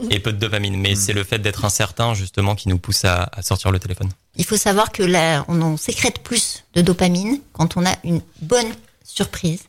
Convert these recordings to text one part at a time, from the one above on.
Et peu de dopamine. Mais c'est le fait d'être incertain, justement, qui nous pousse à sortir le téléphone. Il faut savoir que là, on sécrète plus de dopamine quand on a une bonne surprise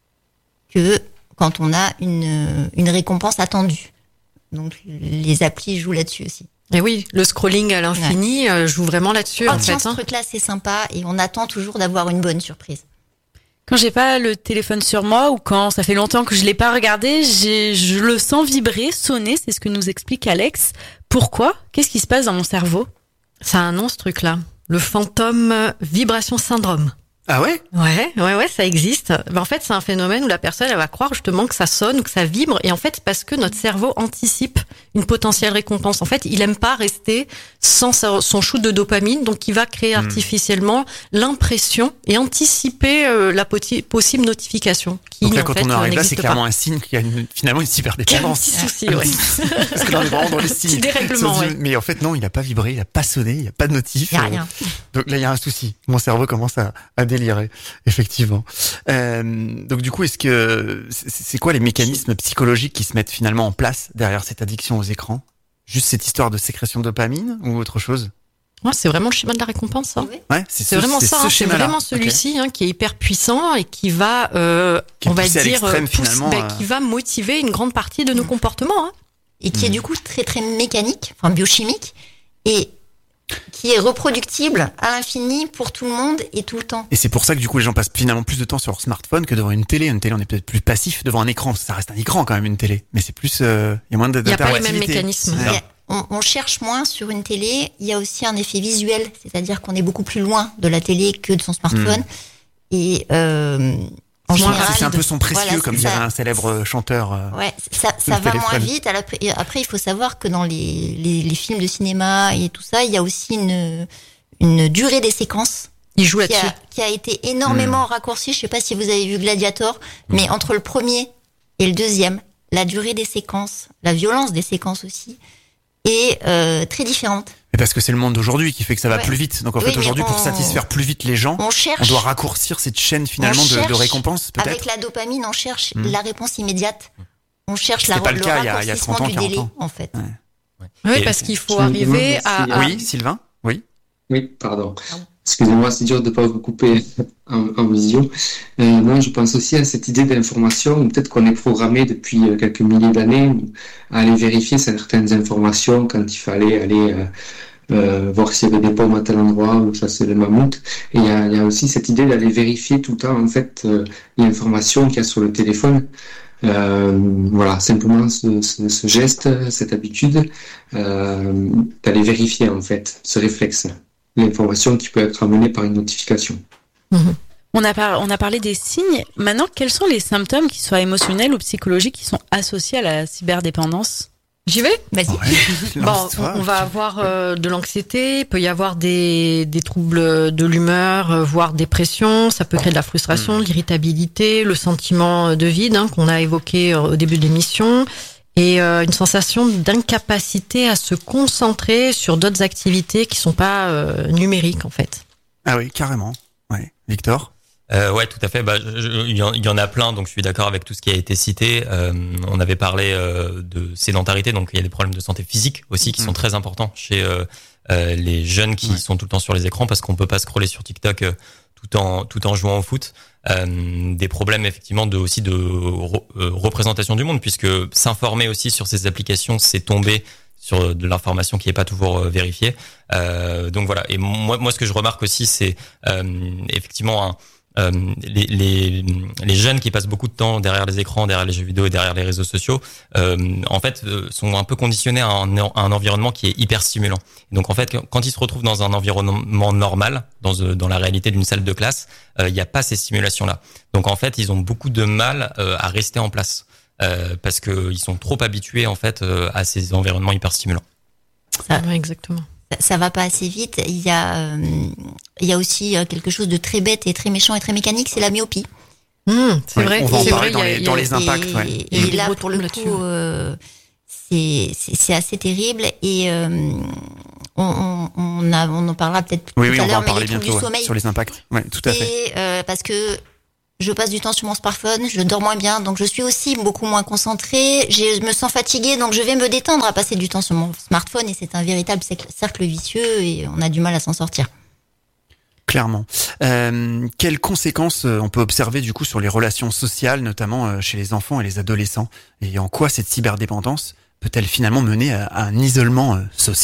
que quand on a une récompense attendue. Donc, les applis jouent là-dessus aussi. Et oui, le scrolling à l'infini joue vraiment là-dessus, en fait. Ce truc-là, c'est sympa et on attend toujours d'avoir une bonne surprise. Quand j'ai pas le téléphone sur moi ou quand ça fait longtemps que je l'ai pas regardé, je le sens vibrer, sonner, c'est ce que nous explique Alex. Pourquoi ? Qu'est-ce qui se passe dans mon cerveau ? Ça a un nom, ce truc-là. Le fantôme vibration syndrome. Ah ouais ? Ouais, ça existe. En fait, c'est un phénomène où la personne, elle va croire justement que ça sonne ou que ça vibre. Et en fait, c'est parce que notre cerveau anticipe une potentielle récompense. En fait, il aime pas rester sans son shoot de dopamine. Donc, il va créer artificiellement l'impression et anticiper la possible notification. Qui, donc là, quand on arrive là, c'est clairement pas. Un signe qu'il y a finalement une cyberdépendance. Un petit souci, ouais. Parce que là, on est vraiment dans les signes. Petit dérèglement, ouais. Mais en fait, non, il a pas vibré, il a pas sonné, il y a pas de notif. Il y a rien. Donc là, il y a un souci. Mon cerveau commence à délirer, effectivement. Donc du coup, est-ce que c'est quoi les mécanismes psychologiques qui se mettent finalement en place derrière cette addiction aux écrans ? Juste cette histoire de sécrétion de dopamine ou autre chose ? Ouais, c'est vraiment le schéma de la récompense, ça. Oui. Ouais, c'est vraiment ça. C'est vraiment celui-ci qui est hyper puissant et qui va, qui on va dire, finalement, qui va motiver une grande partie de nos comportements. Hein. Et qui est du coup très très mécanique, enfin biochimique, et qui est reproductible à l'infini pour tout le monde et tout le temps. Et c'est pour ça que du coup les gens passent finalement plus de temps sur leur smartphone que devant une télé. Une télé, on est peut-être plus passif devant un écran. Ça reste un écran quand même, une télé. Mais c'est plus, il y a moins d'interactivité. Il n'y a pas les mêmes mécanismes. On cherche moins sur une télé. Il y a aussi un effet visuel, c'est-à-dire qu'on est beaucoup plus loin de la télé que de son smartphone. Et en général, c'est un peu son précieux, comme dirait un célèbre chanteur. Ouais, ça va moins vite. Après, il faut savoir que dans les films de cinéma et tout ça, il y a aussi une durée des séquences. Il joue là-dessus. Qui a été énormément raccourcie. Je sais pas si vous avez vu Gladiator, mais entre le premier et le deuxième, la durée des séquences, la violence des séquences aussi, est très différente. Mais parce que c'est le monde d'aujourd'hui qui fait que ça va plus vite. Donc en fait aujourd'hui, pour satisfaire plus vite les gens, on doit raccourcir cette chaîne finalement de récompense, peut-être. Avec la dopamine, on cherche la réponse immédiate. On cherche le raccourcissement du délai, en fait. Oui, parce qu'il faut arriver à... Oui, Sylvain ? Oui, pardon. Excusez-moi, c'est dur de ne pas vous couper en visio. Moi, je pense aussi à cette idée d'information, peut-être qu'on est programmé depuis quelques milliers d'années à aller vérifier certaines informations quand il fallait aller voir s'il y avait des pommes à tel endroit ou chasser les mammouths. Et il y a aussi cette idée d'aller vérifier tout le temps, en fait, l'information qu'il y a sur le téléphone. Voilà, simplement ce geste, cette habitude d'aller vérifier, en fait, ce réflexe. L'information qui peut être amenée par une notification. On a parlé des signes. Maintenant, quels sont les symptômes, qu'ils soient émotionnels ou psychologiques, qui sont associés à la cyberdépendance ? J'y vais ? Vas-y. Ouais. On va avoir de l'anxiété, il peut y avoir des troubles de l'humeur, voire dépression, ça peut créer de la frustration, de l'irritabilité, le sentiment de vide qu'on a évoqué au début de l'émission. Et une sensation d'incapacité à se concentrer sur d'autres activités qui sont pas numériques en fait. Ah oui, carrément. Ouais, Victor. Ouais, tout à fait. Il y en a plein, donc je suis d'accord avec tout ce qui a été cité. On avait parlé de sédentarité, donc il y a des problèmes de santé physique aussi qui sont très importants chez les jeunes qui sont tout le temps sur les écrans parce qu'on peut pas scroller sur TikTok tout en jouant au foot. Des problèmes effectivement de représentation du monde, puisque s'informer aussi sur ces applications, c'est tomber sur de l'information qui est pas toujours vérifiée. Donc voilà. Et moi ce que je remarque aussi, c'est effectivement les jeunes qui passent beaucoup de temps derrière les écrans, derrière les jeux vidéo et derrière les réseaux sociaux, en fait, sont un peu conditionnés à un environnement qui est hyper stimulant. Donc en fait, quand ils se retrouvent dans un environnement normal, dans la réalité d'une salle de classe, il n'y a pas ces stimulations-là. Donc en fait, ils ont beaucoup de mal à rester en place parce que ils sont trop habitués en fait à ces environnements hyper stimulants. Ouais, exactement. Ça va pas assez vite. Il y a aussi quelque chose de très bête et très méchant et très mécanique, c'est la myopie. C'est vrai. On va en parler dans les impacts. Et là, pour le coup, c'est assez terrible. Et on en parlera peut-être plus tout à l'heure, mais les troubles du sommeil. Sur les impacts. Ouais, tout à fait. Parce que je passe du temps sur mon smartphone, je dors moins bien, donc je suis aussi beaucoup moins concentrée, je me sens fatiguée, donc je vais me détendre à passer du temps sur mon smartphone, et c'est un véritable cercle vicieux, et on a du mal à s'en sortir. Clairement. Quelles conséquences on peut observer du coup sur les relations sociales, notamment chez les enfants et les adolescents, et en quoi cette cyberdépendance peut-elle finalement mener à un isolement social ?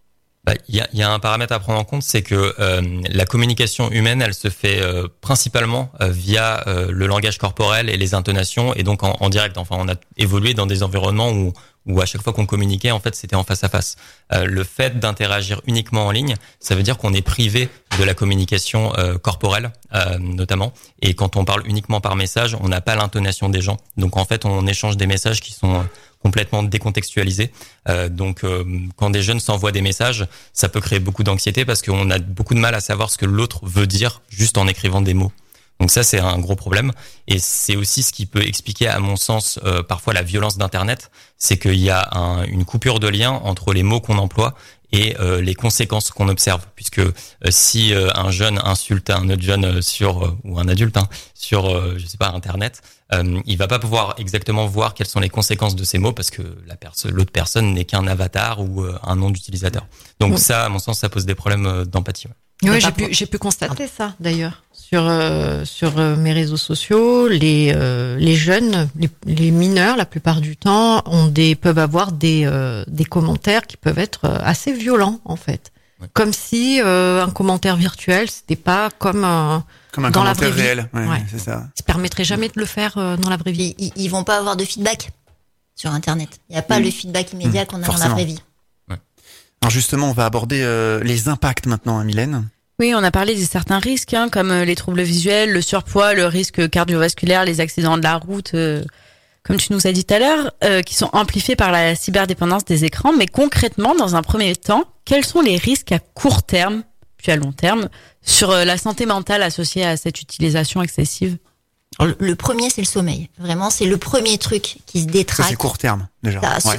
Il y a un paramètre à prendre en compte, c'est que la communication humaine, elle se fait principalement via le langage corporel et les intonations, et donc en direct. Enfin, on a évolué dans des environnements où à chaque fois qu'on communiquait, en fait, c'était en face à face. Le fait d'interagir uniquement en ligne, ça veut dire qu'on est privé de la communication corporelle, notamment. Et quand on parle uniquement par message, on n'a pas l'intonation des gens. Donc en fait, on échange des messages qui sont complètement décontextualisés. Donc quand des jeunes s'envoient des messages, ça peut créer beaucoup d'anxiété parce qu'on a beaucoup de mal à savoir ce que l'autre veut dire juste en écrivant des mots. Donc ça, c'est un gros problème. Et c'est aussi ce qui peut expliquer, à mon sens, parfois la violence d'Internet. C'est qu'il y a une coupure de lien entre les mots qu'on emploie et les conséquences qu'on observe. Puisque si un jeune insulte un autre jeune ou un adulte sur, je sais pas, Internet, il va pas pouvoir exactement voir quelles sont les conséquences de ces mots parce que l'autre personne n'est qu'un avatar ou un nom d'utilisateur. Donc ça, à mon sens, ça pose des problèmes d'empathie. Oui, j'ai pu constater ça d'ailleurs sur mes réseaux sociaux. Les jeunes, les mineurs, la plupart du temps, peuvent avoir des commentaires qui peuvent être assez violents en fait. Ouais. Comme si un commentaire virtuel, c'était pas comme un dans la vraie vie. Réel. Ouais. C'est ça. Ça permettrait jamais de le faire dans la vraie vie. Ils vont pas avoir de feedback sur Internet. Il y a pas le feedback immédiat qu'on a dans la vraie vie. Alors justement, on va aborder les impacts maintenant, Mylène. Oui, on a parlé de certains risques, comme les troubles visuels, le surpoids, le risque cardiovasculaire, les accidents de la route, comme tu nous as dit tout à l'heure, qui sont amplifiés par la cyberdépendance des écrans. Mais concrètement, dans un premier temps, quels sont les risques à court terme, puis à long terme, sur la santé mentale associée à cette utilisation excessive ? Le premier, c'est le sommeil. Vraiment, c'est le premier truc qui se détraque. Ça, c'est court terme, déjà.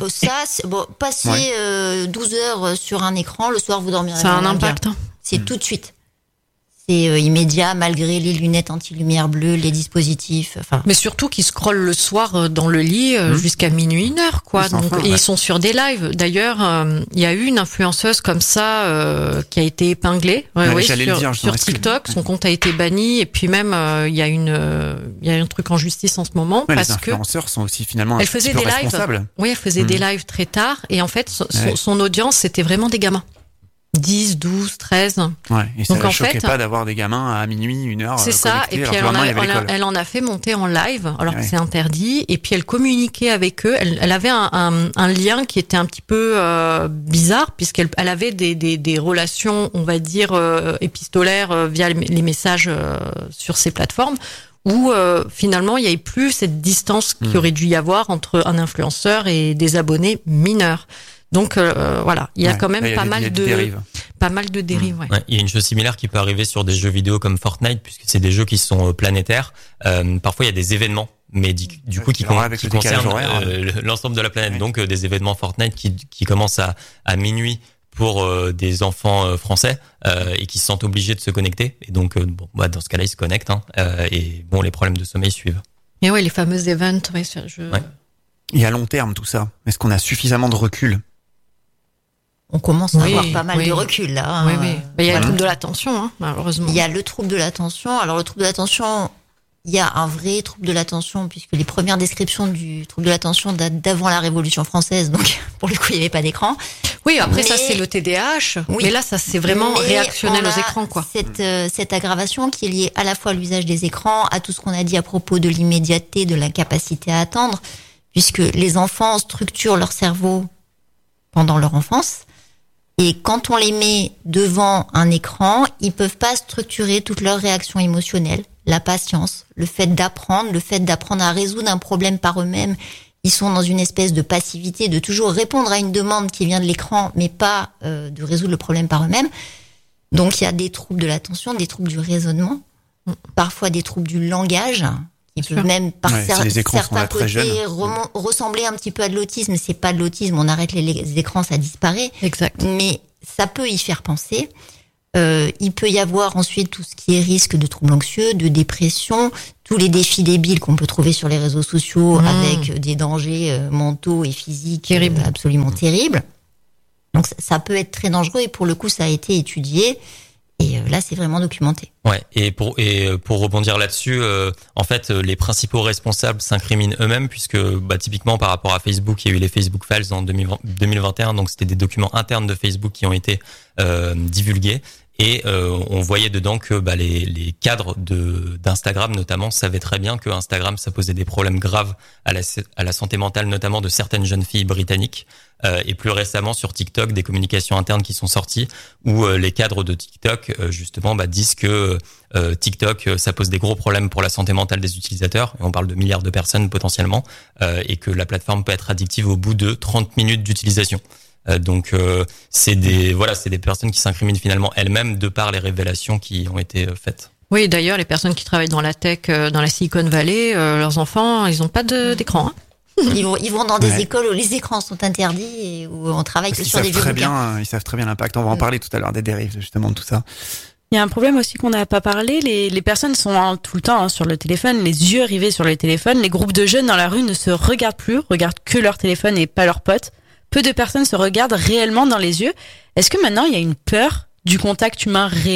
Passer 12 heures sur un écran, le soir, vous dormirez. Ça a un impact. C'est tout de suite. C'est immédiat, malgré les lunettes anti-lumière bleue, les dispositifs. Mais surtout qu'ils scrollent le soir dans le lit jusqu'à minuit, 1h, quoi. Donc, ils sont sur des lives. D'ailleurs, il y a eu une influenceuse comme ça qui a été épinglée sur TikTok. Son compte a été banni. Et puis même, il y a un truc en justice en ce moment. Ouais, parce les influenceurs sont aussi finalement un petit peu responsables. Oui, elle faisait des lives très tard. Et en fait, son audience, c'était vraiment des gamins. 10, 12, 13. Ouais, et ça ne choquait pas d'avoir des gamins à minuit, 1h. C'est ça, et puis elle en a fait monter en live, alors que c'est interdit, et puis elle communiquait avec eux. Elle avait un lien qui était un petit peu bizarre, puisqu'elle avait des relations, on va dire, épistolaires via les messages sur ces plateformes, où finalement il y avait plus cette distance qu'il aurait dû y avoir entre un influenceur et des abonnés mineurs. Donc voilà, il y a quand même pas mal de dérives. Ouais. Il y a une chose similaire qui peut arriver sur des jeux vidéo comme Fortnite, puisque c'est des jeux qui sont planétaires. Parfois, il y a des événements, mais du coup qui concernent l'ensemble de la planète. Donc des événements Fortnite qui commencent à minuit pour des enfants français et qui se sentent obligés de se connecter. Et donc dans ce cas-là, ils se connectent. Et les problèmes de sommeil suivent. Et les fameux events. Et à long terme, tout ça, est-ce qu'on a suffisamment de recul ? On commence à avoir pas mal de recul là. Oui. Il y a le trouble de l'attention, malheureusement. Il y a le trouble de l'attention. Alors le trouble de l'attention, il y a un vrai trouble de l'attention puisque les premières descriptions du trouble de l'attention datent d'avant la Révolution française. Donc pour le coup, il n'y avait pas d'écran. Oui, après ça c'est le TDAH. Oui. Mais là, ça c'est vraiment réactionnel aux écrans, quoi. Cette aggravation qui est liée à la fois à l'usage des écrans, à tout ce qu'on a dit à propos de l'immédiateté, de l'incapacité à attendre, puisque les enfants structurent leur cerveau pendant leur enfance. Et quand on les met devant un écran, ils peuvent pas structurer toutes leurs réactions émotionnelles, la patience, le fait d'apprendre à résoudre un problème par eux-mêmes. Ils sont dans une espèce de passivité, de toujours répondre à une demande qui vient de l'écran, mais pas de résoudre le problème par eux-mêmes. Donc il y a des troubles de l'attention, des troubles du raisonnement, parfois des troubles du langage, qui peuvent même par certains côtés ressembler un petit peu à de l'autisme. C'est pas de l'autisme, on arrête les écrans, ça disparaît. Exact. Mais ça peut y faire penser. Il peut y avoir ensuite tout ce qui est risque de troubles anxieux, de dépression, tous les défis débiles qu'on peut trouver sur les réseaux sociaux avec des dangers mentaux et physiques absolument terribles. Donc ça peut être très dangereux et pour le coup ça a été étudié et là c'est vraiment documenté. Ouais, et pour rebondir là-dessus, en fait les principaux responsables s'incriminent eux-mêmes puisque typiquement par rapport à Facebook, il y a eu les Facebook Files en 2021, donc c'était des documents internes de Facebook qui ont été divulgués. Et on voyait dedans que les cadres d'Instagram notamment savaient très bien que Instagram ça posait des problèmes graves à la santé mentale notamment de certaines jeunes filles britanniques et plus récemment sur TikTok des communications internes qui sont sorties où les cadres de TikTok justement disent que TikTok ça pose des gros problèmes pour la santé mentale des utilisateurs et on parle de milliards de personnes potentiellement et que la plateforme peut être addictive au bout de 30 minutes d'utilisation. Donc c'est des personnes qui s'incriminent finalement elles-mêmes de par les révélations qui ont été faites. Oui, d'ailleurs les personnes qui travaillent dans la tech, dans la Silicon Valley, leurs enfants, ils ont pas d'écran. Hein. Ils vont dans des écoles où les écrans sont interdits et où on travaille que sur des vieux bouquins. Ils savent très bien l'impact. On va en parler tout à l'heure des dérives justement de tout ça. Il y a un problème aussi qu'on n'a pas parlé. Les personnes sont tout le temps sur le téléphone, les yeux rivés sur le téléphone. Les groupes de jeunes dans la rue ne se regardent plus, regardent que leur téléphone et pas leurs potes. Peu de personnes se regardent réellement dans les yeux. Est-ce que maintenant il y a une peur du contact humain réel ?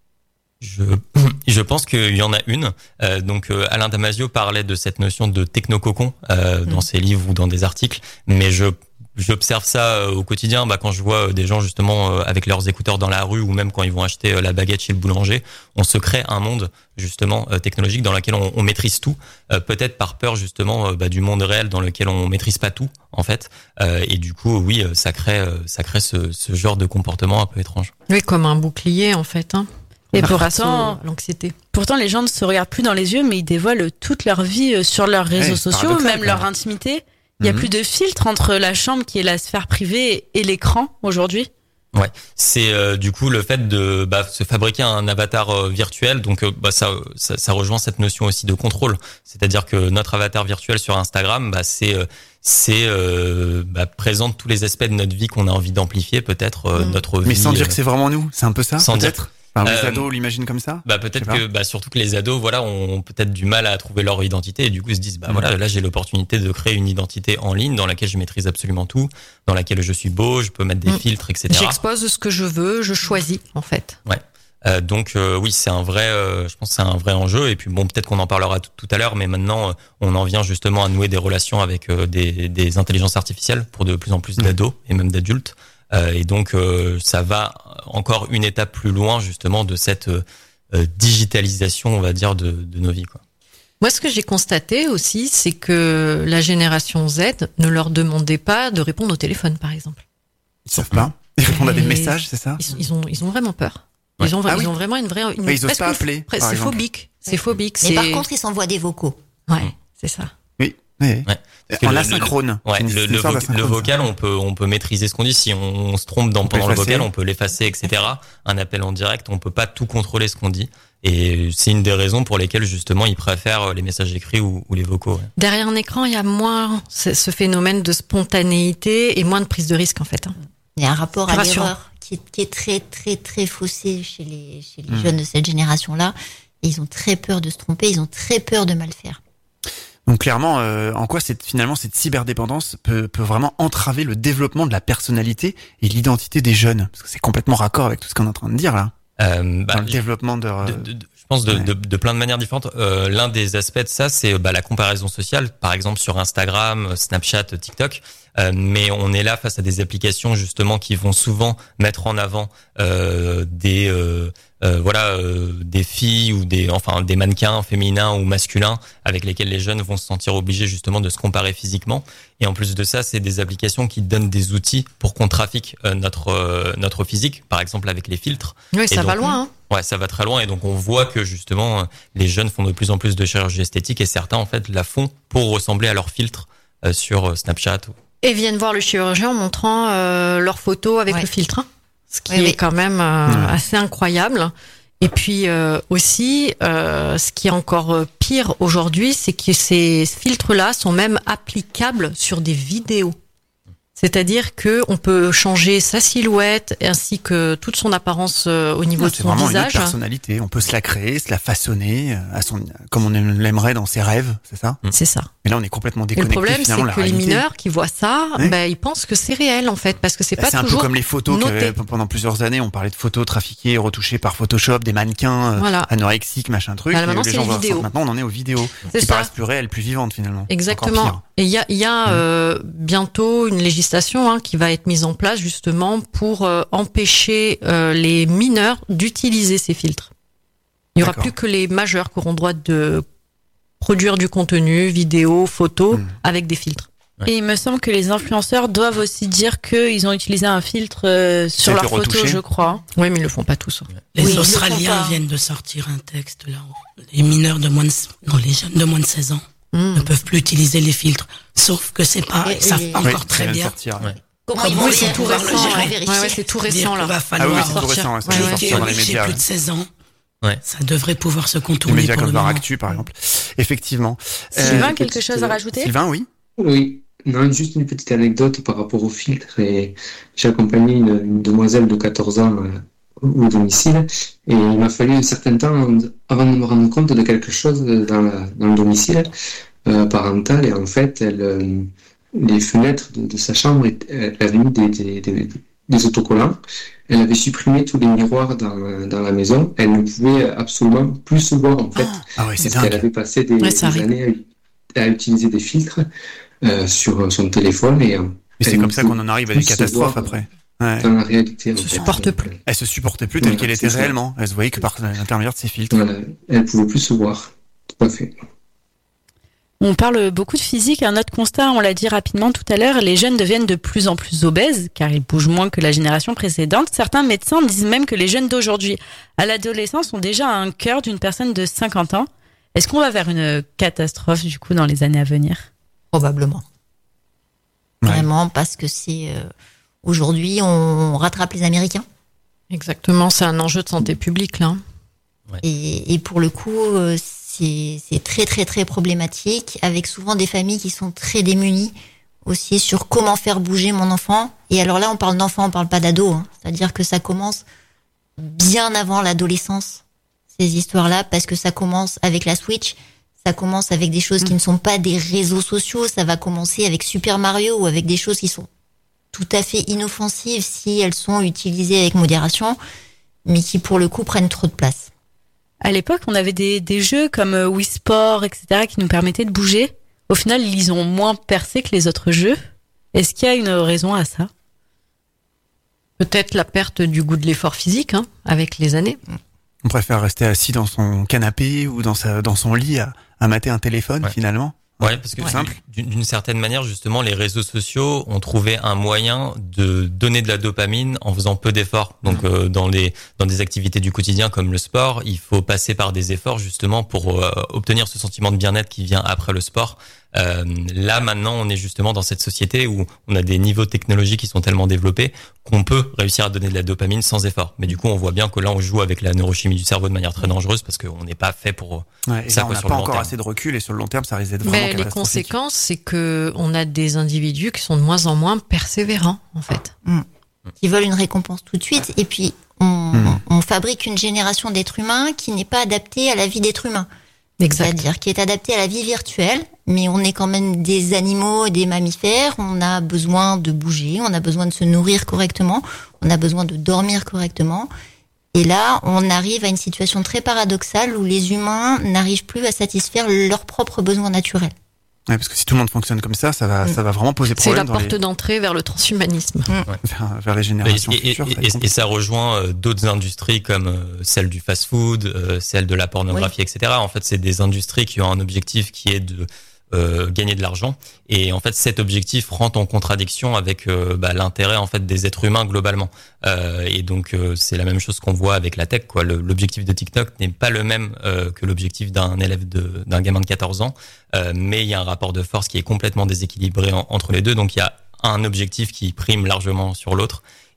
Je pense qu'il y en a une. Donc Alain Damasio parlait de cette notion de technococon dans ses livres ou dans des articles, mais j'observe ça au quotidien quand je vois des gens justement avec leurs écouteurs dans la rue ou même quand ils vont acheter la baguette chez le boulanger. On se crée un monde justement technologique dans lequel on maîtrise tout, peut-être par peur justement du monde réel dans lequel on maîtrise pas tout en fait, et du coup oui ça crée ce genre de comportement un peu étrange. Oui, comme un bouclier en fait. Hein. Et pourtant, l'anxiété. Pourtant, les gens ne se regardent plus dans les yeux, mais ils dévoilent toute leur vie sur leurs réseaux sociaux, même leur intimité. Il y a plus de filtre entre la chambre qui est la sphère privée et l'écran aujourd'hui. Ouais, c'est du coup le fait de se fabriquer un avatar virtuel, donc ça rejoint cette notion aussi de contrôle, c'est-à-dire que notre avatar virtuel sur Instagram, présente tous les aspects de notre vie qu'on a envie d'amplifier, peut-être notre vie. Mais sans dire que c'est vraiment nous, c'est un peu ça, sans peut-être. Dire. Enfin, les ados l'imaginent comme ça. Peut-être que surtout que les ados ont peut-être du mal à trouver leur identité et du coup se disent là j'ai l'opportunité de créer une identité en ligne dans laquelle je maîtrise absolument tout, dans laquelle je suis beau, je peux mettre des filtres, etc. J'expose ce que je veux, je choisis en fait. Ouais. Donc oui, c'est un vrai je pense que c'est un vrai enjeu et puis peut-être qu'on en parlera tout à l'heure mais maintenant on en vient justement à nouer des relations avec des intelligences artificielles pour de plus en plus d'ados et même d'adultes. Et donc ça va encore une étape plus loin justement de cette digitalisation, on va dire, de nos vies, quoi. Moi, ce que j'ai constaté aussi, c'est que la génération Z ne leur demandait pas de répondre au téléphone, par exemple. Ils savent pas. Ils répondent à des messages, c'est ça ? Ils ont vraiment peur. Ouais. Ils ont vraiment une vraie. Ils osent pas appeler. C'est phobique. C'est phobique. Mais par contre, ils s'envoient des vocaux. Ouais, c'est ça. Oui. En asynchrone. Le vocal, on peut maîtriser ce qu'on dit. Si on se trompe pendant le vocal, on peut l'effacer, etc. Un appel en direct, on peut pas tout contrôler ce qu'on dit. Et c'est une des raisons pour lesquelles justement ils préfèrent les messages écrits ou les vocaux. Ouais. Derrière un écran, il y a moins ce phénomène de spontanéité et moins de prise de risque en fait. Il y a un rapport à l'erreur qui est très très très faussé chez les jeunes de cette génération-là. Et ils ont très peur de se tromper, ils ont très peur de mal faire. Donc clairement, en quoi finalement cette cyberdépendance peut vraiment entraver le développement de la personnalité et l'identité des jeunes, parce que c'est complètement raccord avec tout ce qu'on est en train de dire là. Dans le développement je pense de plein de manières différentes. L'un des aspects de ça, c'est la comparaison sociale, par exemple sur Instagram, Snapchat, TikTok. Mais on est là face à des applications justement qui vont souvent mettre en avant des filles ou des mannequins féminins ou masculins avec lesquels les jeunes vont se sentir obligés justement de se comparer physiquement. Et en plus de ça, c'est des applications qui donnent des outils pour qu'on trafique notre physique, par exemple avec les filtres. Oui, ça va loin. Hein. Ouais, ça va très loin et donc on voit que justement les jeunes font de plus en plus de chirurgie esthétique et certains en fait la font pour ressembler à leurs filtres sur Snapchat. Et viennent voir le chirurgien en montrant leurs photos avec le filtre, hein, ce qui est quand même assez incroyable. Et puis aussi, ce qui est encore pire aujourd'hui, c'est que ces filtres-là sont même applicables sur des vidéos. C'est-à-dire que on peut changer sa silhouette ainsi que toute son apparence au niveau de C'est son vraiment une visage. autre personnalité. On peut se la créer, se la façonner comme on l'aimerait dans ses rêves, c'est ça? C'est ça. Mais là, on est complètement Et le déconnecté problème, c'est finalement de la que les réalité. mineurs qui voient ça, Oui. ils pensent que c'est réel en fait, parce que c'est pas C'est un peu toujours comme les photos noté. pendant plusieurs années, on parlait de photos trafiquées, retouchées par Photoshop, des mannequins Voilà. anorexiques, machin truc. Voilà, maintenant, les c'est gens les voient ça. vidéos. Maintenant, on en est aux vidéos C'est qui ça. paraissent plus réelles, plus vivantes finalement. Encore Exactement. pire. Et il y a bientôt une législation qui va être mise en place justement pour empêcher les mineurs d'utiliser ces filtres. Il n'y aura D'accord. plus que les majeurs qui auront droit de produire du contenu, vidéo, photo, avec des filtres. Et il me semble que les influenceurs doivent aussi dire qu'ils ont utilisé un filtre sur a leur été photo, retouché. je crois. Oui, mais ils le font pas tous. Les Oui, ils le Australiens font pas. viennent de sortir un texte là où les mineurs de moins de, non, les jeunes de moins de 16 ans ne peuvent plus utiliser les filtres. Sauf que c'est pas, ils savent pas Oui, encore ça très vient de bien. sortir. Ouais. Comment Comment ils ils vont vont pouvoir le gérer. vérifier. Ouais, c'est tout récent Dire là. qu'il va Ah oui, falloir c'est tout récent, ça Ouais, vient de ouais. sortir dans les chez médias. plus de 16 ans. Ouais. Ça devrait pouvoir se Les contourner médias pour comme le moment. Varactu, par exemple. Effectivement. Sylvain, quelque chose à rajouter? Sylvain, oui. Oui, non, juste une petite anecdote par rapport au filtre. Et j'ai accompagné une demoiselle de 14 ans au domicile et il m'a fallu un certain temps avant de me rendre compte de quelque chose dans le domicile parental. Et en fait, les fenêtres de sa chambre, elle avait mis des autocollants. Elle avait supprimé tous les miroirs dans la maison. Elle ne pouvait absolument plus se voir en fait. Ah ouais, c'est Parce qu'elle dingue. avait passé Ouais, ça des arrive. années à utiliser des filtres sur son téléphone et Et c'est elle comme ne ça peut qu'on en arrive à des plus se catastrophes voir après. Ouais. dans la réalité. En Se fait. supporte Donc, plus. Elle se supportait plus telle Ouais, qu'elle était c'est ça. réellement. Elle se voyait que par l'intermédiaire de ses filtres. Voilà, elle pouvait plus se voir. Tout à fait. On parle beaucoup de physique. Un autre constat, on l'a dit rapidement tout à l'heure, les jeunes deviennent de plus en plus obèses car ils bougent moins que la génération précédente. Certains médecins disent même que les jeunes d'aujourd'hui, à l'adolescence, ont déjà un cœur d'une personne de 50 ans. Est-ce qu'on va vers une catastrophe du coup dans les années à venir? Probablement. Ouais. Vraiment, parce que c'est aujourd'hui, on rattrape les Américains. Exactement, c'est un enjeu de santé publique là. Et pour le coup, c'est très très très problématique, avec souvent des familles qui sont très démunies aussi sur comment faire bouger mon enfant. Et alors là, on parle d'enfant, on parle pas d'ado. C'est-à-dire que ça commence bien avant l'adolescence, ces histoires-là, parce que ça commence avec la Switch, ça commence avec des choses qui ne sont pas des réseaux sociaux, ça va commencer avec Super Mario ou avec des choses qui sont tout à fait inoffensives si elles sont utilisées avec modération, mais qui pour le coup prennent trop de place. À l'époque, on avait des jeux comme Wii Sport, etc., qui nous permettaient de bouger. Au final, ils ont moins percé que les autres jeux. Est-ce qu'il y a une raison à ça? Peut-être la perte du goût de l'effort physique avec les années. On préfère rester assis dans son canapé ou dans son lit à mater un téléphone Ouais. finalement. Ouais, parce que Simple. d'une certaine manière, justement, les réseaux sociaux ont trouvé un moyen de donner de la dopamine en faisant peu d'efforts. Donc, dans des activités du quotidien comme le sport, il faut passer par des efforts justement pour obtenir ce sentiment de bien-être qui vient après le sport. Là, maintenant, on est justement dans cette société où on a des niveaux technologiques qui sont tellement développés qu'on peut réussir à donner de la dopamine sans effort. Mais du coup, on voit bien que là, on joue avec la neurochimie du cerveau de manière très dangereuse parce qu'on n'est pas fait pour Ouais, et ça là, on quoi, n'a sur pas le long encore terme. assez de recul et sur le long terme, ça risque d'être vraiment Mais les catastrophique. conséquences, c'est que on a des individus qui sont de moins en moins persévérants, en fait. Qui veulent une récompense tout de suite, et puis on fabrique une génération d'êtres humains qui n'est pas adaptée à la vie d'être humain. C'est-à-dire qui est adaptée à la vie virtuelle, mais on est quand même des animaux, des mammifères, on a besoin de bouger, on a besoin de se nourrir correctement, on a besoin de dormir correctement. Et là, on arrive à une situation très paradoxale où les humains n'arrivent plus à satisfaire leurs propres besoins naturels. Ouais, parce que si tout le monde fonctionne comme ça va vraiment poser C'est la problème porte d'entrée vers le transhumanisme. vers les générations Et futures. ça va être et compliqué. ça rejoint d'autres industries comme celle du fast-food, celle de la pornographie, etc. En fait, c'est des industries qui ont un objectif qui est de gagner de l'argent. Et en fait, cet objectif rentre en contradiction avec l'intérêt en fait des êtres humains globalement. Et donc, c'est la même chose qu'on voit avec la tech, quoi. L'objectif de TikTok n'est pas le même que l'objectif d'un d'un gamin de 14 ans. Mais il y a un rapport de force qui est complètement déséquilibré entre les deux. Donc, il y a un objectif qui prime largement sur l'autre.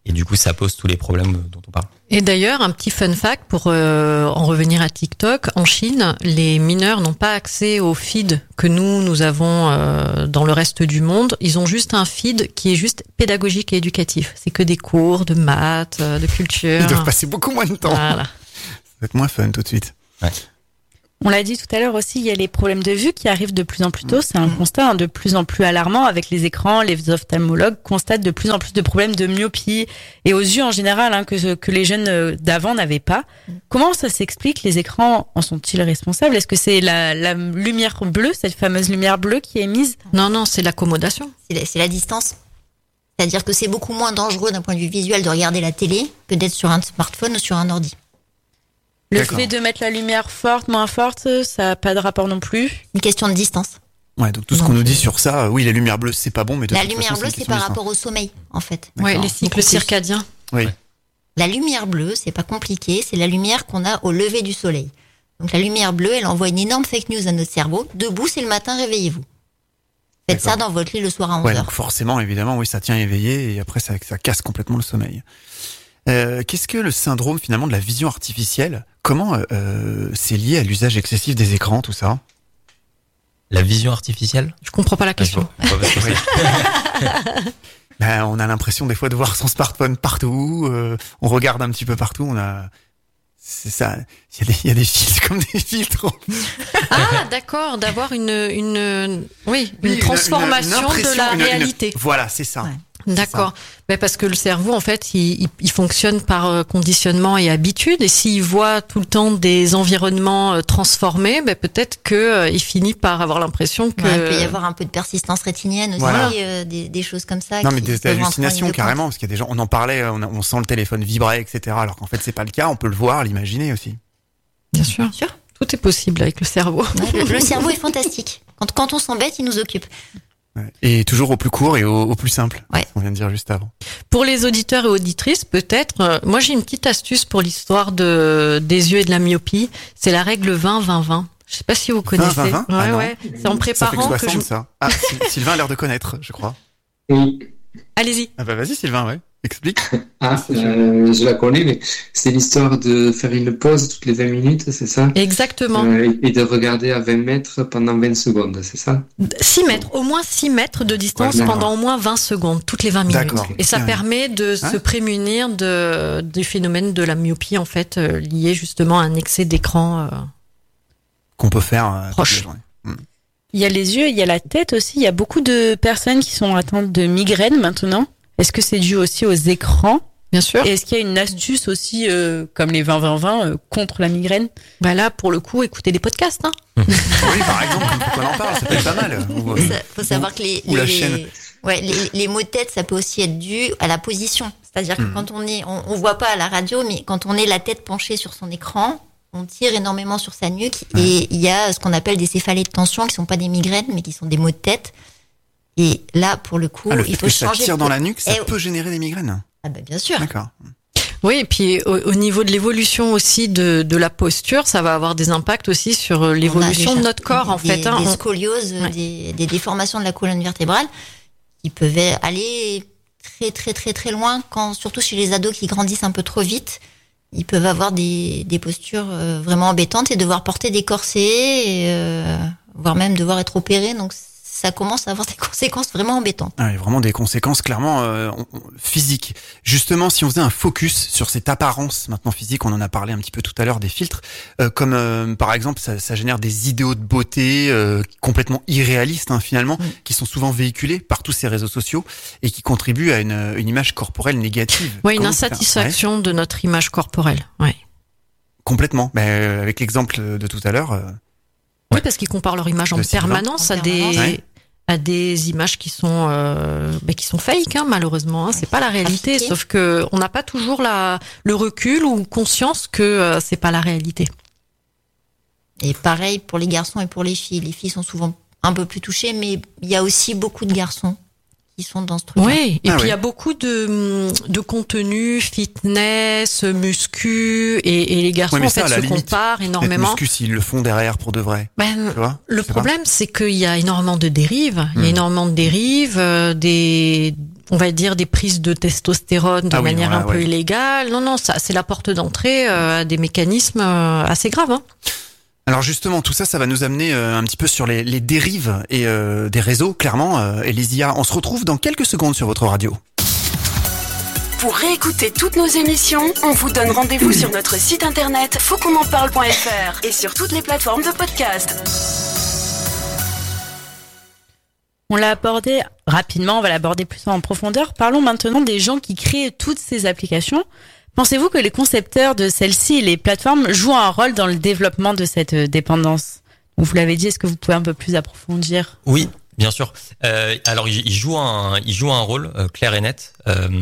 et du coup, ça pose tous les problèmes dont on parle. Et d'ailleurs, un petit fun fact pour en revenir à TikTok, en Chine, les mineurs n'ont pas accès au feed que nous avons dans le reste du monde. Ils ont juste un feed qui est juste pédagogique et éducatif. C'est que des cours de maths, de culture. Ils doivent passer beaucoup moins de temps. Voilà. Ça va être moins fun tout de suite. Ouais. On l'a dit tout à l'heure aussi, il y a les problèmes de vue qui arrivent de plus en plus tôt. C'est un constat de plus en plus alarmant avec les écrans. Les ophtalmologues constatent de plus en plus de problèmes de myopie et aux yeux en général que les jeunes d'avant n'avaient pas. Comment ça s'explique? Les écrans en sont-ils responsables? Est-ce que c'est la lumière bleue, cette fameuse lumière bleue qui est émise? Non, c'est l'accommodation. C'est la distance. C'est-à-dire que c'est beaucoup moins dangereux d'un point de vue visuel de regarder la télé que d'être sur un smartphone ou sur un ordi. Le D'accord. fait de mettre la lumière forte, moins forte, ça n'a pas de rapport non plus. Une question de distance. Ouais, donc tout ce qu'on nous dit sur ça, oui, la lumière bleue, c'est pas bon, mais de La toute lumière façon, bleue, une c'est question par de rapport au sommeil, en fait. Ouais, D'accord. les cycles circadiens. Oui. La lumière bleue, c'est pas compliqué, c'est la lumière qu'on a au lever du soleil. Donc la lumière bleue, elle envoie une énorme fake news à notre cerveau. Debout, c'est le matin, réveillez-vous. Faites ça dans votre lit le soir à 11h. Ouais, donc forcément, évidemment, oui, ça tient éveillé et après, ça casse complètement le sommeil. Qu'est-ce que le syndrome, finalement, de la vision artificielle? Comment c'est lié à l'usage excessif des écrans, tout ça? La vision artificielle? Je comprends pas la question. Ben, on a l'impression des fois de voir son smartphone partout, on regarde un petit peu partout, c'est ça, il y a des filtres comme des filtres. Ah, d'accord, d'avoir une transformation de la réalité. Voilà, c'est ça. Ouais. D'accord. Mais parce que le cerveau, en fait, il fonctionne par conditionnement et habitude. Et s'il voit tout le temps des environnements transformés, peut-être que il finit par avoir l'impression que... Ouais, il peut y avoir un peu de persistance rétinienne aussi, Voilà. des choses comme ça. Non, mais qui des peuvent rentrer en hallucinations ligne de compte. carrément, parce qu'il y a des gens, on en parlait, on sent le téléphone vibrer, etc. Alors qu'en fait, c'est pas le cas, on peut le voir, l'imaginer aussi. Bien sûr. Tout est possible avec le cerveau. Ouais, le cerveau est fantastique. Quand on s'embête, il nous occupe. Ouais. Et toujours au plus court et au plus simple. Ouais. On vient de dire juste avant. Pour les auditeurs et auditrices, peut-être, moi j'ai une petite astuce pour l'histoire des yeux et de la myopie. C'est la règle 20-20-20. Je sais pas si vous connaissez. 20-20-20? Ouais, Ah non. ouais. C'est en Ça fait préparant que que 60, ça. Ah, Sylvain a l'air de connaître, je crois. Oui. Allez-y. Ah bah vas-y Sylvain, ouais. Explique. Je la connais, mais c'est l'histoire de faire une pause toutes les 20 minutes, c'est ça? Exactement. Et de regarder à 20 mètres pendant 20 secondes, c'est ça? 6 mètres, au moins 6 mètres de distance Ouais, pendant au moins 20 secondes, toutes les 20 minutes. D'accord. Et ça Ouais. permet de se prémunir du phénomène de la myopie, en fait, lié justement à un excès d'écran. Qu'on peut faire Proche. toute la journée. Il y a les yeux, il y a la tête aussi. Il y a beaucoup de personnes qui sont atteintes de migraines maintenant. Est-ce que c'est dû aussi aux écrans? Bien sûr. Et est-ce qu'il y a une astuce aussi, comme les 20-20-20, contre la migraine? Là, pour le coup, écoutez des podcasts. Hein. Oui, par exemple, qu'on en parle, ça peut être pas mal. Faut savoir que la chaîne. les maux de tête, ça peut aussi être dû à la position. C'est-à-dire que quand on voit pas à la radio, mais quand on est la tête penchée sur son écran, on tire énormément sur sa nuque et il y a ce qu'on appelle des céphalées de tension qui sont pas des migraines, mais qui sont des maux de tête. Et là, pour le coup, Le fait il faut que ça changer. tire dans la nuque, ça Eh, peut générer des migraines. Ah bah bien sûr. D'accord. Oui, et puis au niveau de l'évolution aussi de la posture, ça va avoir des impacts aussi sur l'évolution de notre corps, en fait. Des scolioses, Ouais. des déformations de la colonne vertébrale qui peuvent aller très très très très loin, surtout chez les ados qui grandissent un peu trop vite. Ils peuvent avoir des postures vraiment embêtantes et devoir porter des corsets, voire même devoir être opérés. Donc ça commence à avoir des conséquences vraiment embêtantes. Ah, il y a vraiment des conséquences clairement physiques. Justement, si on faisait un focus sur cette apparence maintenant physique, on en a parlé un petit peu tout à l'heure des filtres, comme par exemple ça génère des idéaux de beauté complètement irréalistes finalement, qui sont souvent véhiculés par tous ces réseaux sociaux et qui contribuent à une image corporelle négative. Oui, une Comment faire? insatisfaction de notre image corporelle. Ouais. Complètement. Avec l'exemple de tout à l'heure. Oui, parce qu'ils comparent leur image en De Sylvain. permanence à des images qui sont fake, malheureusement. C'est pas la réalité, Trafiquées. sauf que on n'a pas toujours le recul ou conscience que c'est pas la réalité. Et pareil pour les garçons et pour les filles. Les filles sont souvent un peu plus touchées, mais il y a aussi beaucoup de garçons qui sont dans ce truc-là. Oui, et Ah puis il oui. y a beaucoup de contenu fitness, muscu, et les garçons Ouais, mais en ça, fait à la se limite, comparent Peut-être énormément. muscu s'ils le font derrière pour de vrai. Ben, Tu vois? le Je sais pas. problème, c'est qu'il y a énormément de dérives. Il y a énormément de dérives. on va dire des prises de testostérone de manière un peu illégale. Non, ça c'est la porte d'entrée à des mécanismes assez graves. Hein. Alors justement, tout ça va nous amener un petit peu sur les dérives et des réseaux, clairement. Elysia, on se retrouve dans quelques secondes sur votre radio. Pour réécouter toutes nos émissions, on vous donne rendez-vous sur notre site internet fautquonenparle.fr et sur toutes les plateformes de podcast. On l'a abordé rapidement, on va l'aborder plus en profondeur. Parlons maintenant des gens qui créent toutes ces applications. Pensez-vous que les concepteurs de celles-ci et les plateformes jouent un rôle dans le développement de cette dépendance ? Vous l'avez dit, est-ce que vous pouvez un peu plus approfondir ? Oui. Bien sûr. Alors il joue un rôle clair et net.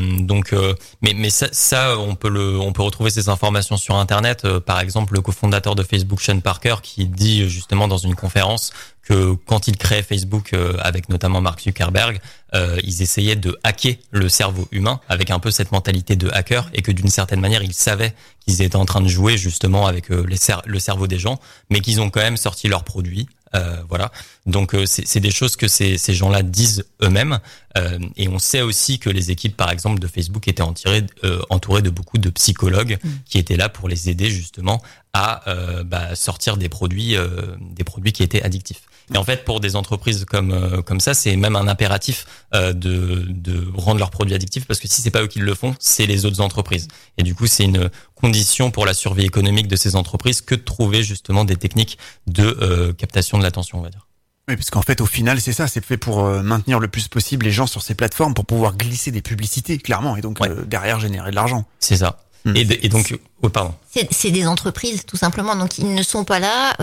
Mais ça on peut retrouver ces informations sur Internet. Par exemple, le cofondateur de Facebook, Sean Parker, qui dit justement dans une conférence que quand il créait Facebook avec notamment Mark Zuckerberg, ils essayaient de hacker le cerveau humain avec un peu cette mentalité de hacker, et que d'une certaine manière ils savaient qu'ils étaient en train de jouer justement avec le cerveau des gens, mais qu'ils ont quand même sorti leurs produits. Voilà. Donc c'est des choses que ces gens-là disent eux-mêmes, et on sait aussi que les équipes, par exemple, de Facebook étaient entourées de beaucoup de psychologues qui étaient là pour les aider justement à sortir des produits qui étaient addictifs. Et en fait, pour des entreprises comme ça, c'est même un impératif de rendre leurs produits addictifs, parce que si c'est pas eux qui le font, c'est les autres entreprises. Et du coup, c'est une condition pour la survie économique de ces entreprises que de trouver justement des techniques de captation de l'attention, on va dire. Oui, parce qu'en fait, au final, c'est ça, c'est fait pour maintenir le plus possible les gens sur ces plateformes pour pouvoir glisser des publicités, clairement, et donc derrière générer de l'argent. C'est ça. Et donc, pardon. C'est des entreprises, tout simplement. Donc, ils ne sont pas là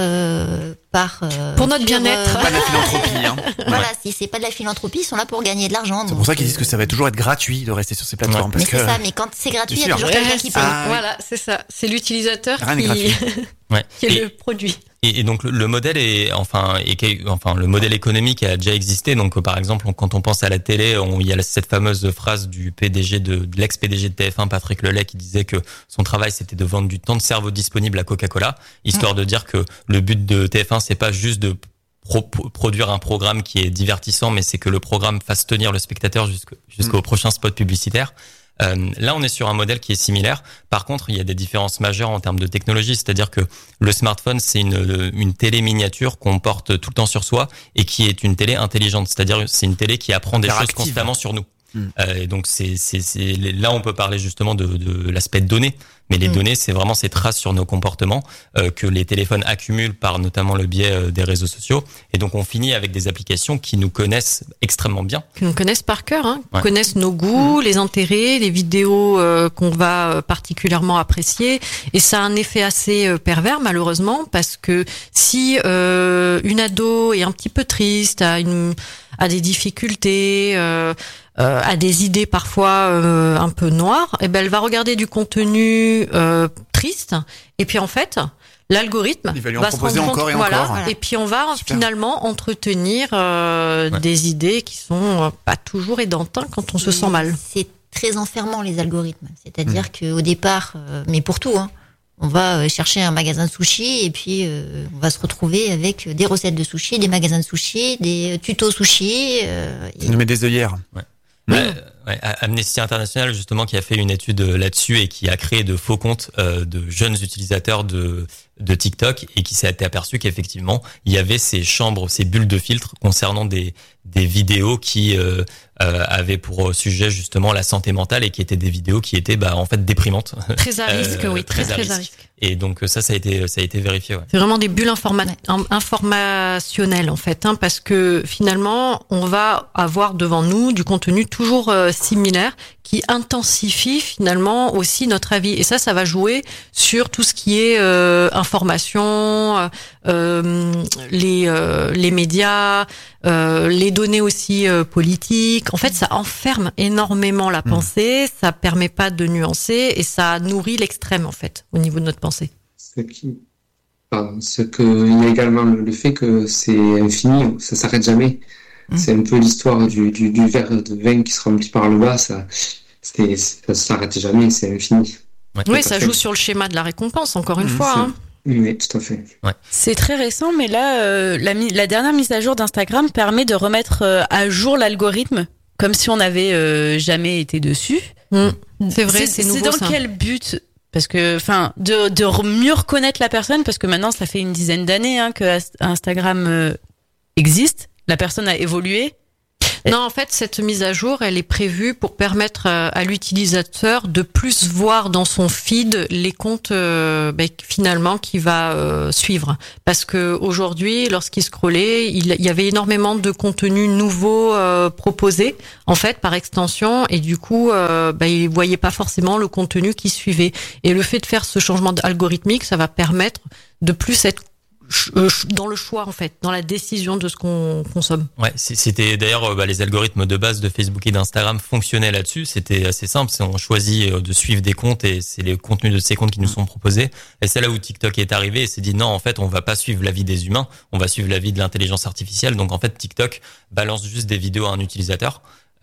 pour notre bien-être. Pas de la philanthropie. Hein. Voilà, si c'est pas de la philanthropie, ils sont là pour gagner de l'argent. C'est pour ça qu'ils disent que ça va toujours être gratuit de rester sur ces plateformes. Parce mais c'est ça, mais quand c'est gratuit, il y a toujours quelqu'un qui paye. Voilà, c'est ça. C'est l'utilisateur qui est le produit. Et donc le modèle le modèle économique a déjà existé. Donc par exemple, quand on pense à la télé, il y a cette fameuse phrase du PDG de l'ex-PDG de TF1, Patrick Lelay, qui disait que son travail c'était de vendre du temps de cerveau disponible à Coca-Cola, histoire de dire que le but de TF1 c'est pas juste de produire un programme qui est divertissant, mais c'est que le programme fasse tenir le spectateur jusqu'au prochain spot publicitaire. Là, on est sur un modèle qui est similaire. Par contre, il y a des différences majeures en termes de technologie. C'est-à-dire que le smartphone, c'est une télé miniature qu'on porte tout le temps sur soi et qui est une télé intelligente. C'est-à-dire, c'est une télé qui apprend des choses constamment sur nous. Et donc, là, on peut parler justement de l'aspect de données. Mais les données, c'est vraiment ces traces sur nos comportements que les téléphones accumulent par notamment le biais des réseaux sociaux. Et donc, on finit avec des applications qui nous connaissent extrêmement bien. Qui nous connaissent par cœur, connaissent nos goûts, les intérêts, les vidéos qu'on va particulièrement apprécier. Et ça a un effet assez pervers, malheureusement, parce que si une ado est un petit peu triste, a des difficultés, a des idées parfois un peu noires, et ben elle va regarder du contenu triste, et puis en fait l'algorithme il va lui en va se proposer rendre compte, encore et encore. Et puis on va finalement entretenir des idées qui sont pas toujours aidantes quand on se sent mal. C'est très enfermant, les algorithmes. C'est-à-dire qu'au départ, mais pour tout, on va chercher un magasin de sushi et puis on va se retrouver avec des recettes de sushi, des magasins de sushi, des tutos sushi. Ça nous met des œillères. Amnesty International, justement, qui a fait une étude là-dessus et qui a créé de faux comptes de jeunes utilisateurs de TikTok, et qui s'est aperçu qu'effectivement il y avait ces bulles de filtre concernant des vidéos qui avaient pour sujet justement la santé mentale, et qui étaient des vidéos qui étaient en fait déprimantes. Très à risque, oui, très à risque. Et donc ça a été vérifié. Ouais. C'est vraiment des bulles informationnelles en fait, parce que finalement on va avoir devant nous du contenu toujours similaire qui intensifie finalement aussi notre avis. Et ça va jouer sur tout ce qui est information, les médias, les données aussi politiques. En fait, ça enferme énormément la pensée, ça permet pas de nuancer et ça nourrit l'extrême en fait au niveau de notre pensée. Il y a également le fait que c'est infini, ça s'arrête jamais. C'est un peu l'histoire du verre de vin qui se remplit par le bas, ça s'arrête jamais, c'est infini. Ouais, oui, ça joue sur le schéma de la récompense, encore une fois. Oui, tout à fait. Ouais. C'est très récent, mais là, la dernière mise à jour d'Instagram permet de remettre à jour l'algorithme comme si on n'avait jamais été dessus. C'est vrai, c'est nouveau. C'est dans quel but? Parce que, enfin, de mieux reconnaître la personne, parce que maintenant, ça fait une dizaine d'années que Instagram existe. La personne a évolué. Non, en fait, cette mise à jour, elle est prévue pour permettre à l'utilisateur de plus voir dans son feed les comptes finalement qu'il va suivre. Parce que aujourd'hui, lorsqu'il scrollait, il y avait énormément de contenus nouveaux proposés, en fait, par extension, et du coup, il voyait pas forcément le contenu qu'il suivait. Et le fait de faire ce changement algorithmique, ça va permettre de plus être dans le choix, en fait, dans la décision de ce qu'on consomme. Ouais, c'était d'ailleurs les algorithmes de base de Facebook et d'Instagram fonctionnaient là-dessus. C'était assez simple, on choisit de suivre des comptes et c'est les contenus de ces comptes qui nous sont proposés. Et c'est là où TikTok est arrivé et s'est dit non, en fait, on va pas suivre la vie des humains, on va suivre la vie de l'intelligence artificielle. Donc en fait, TikTok balance juste des vidéos à un utilisateur.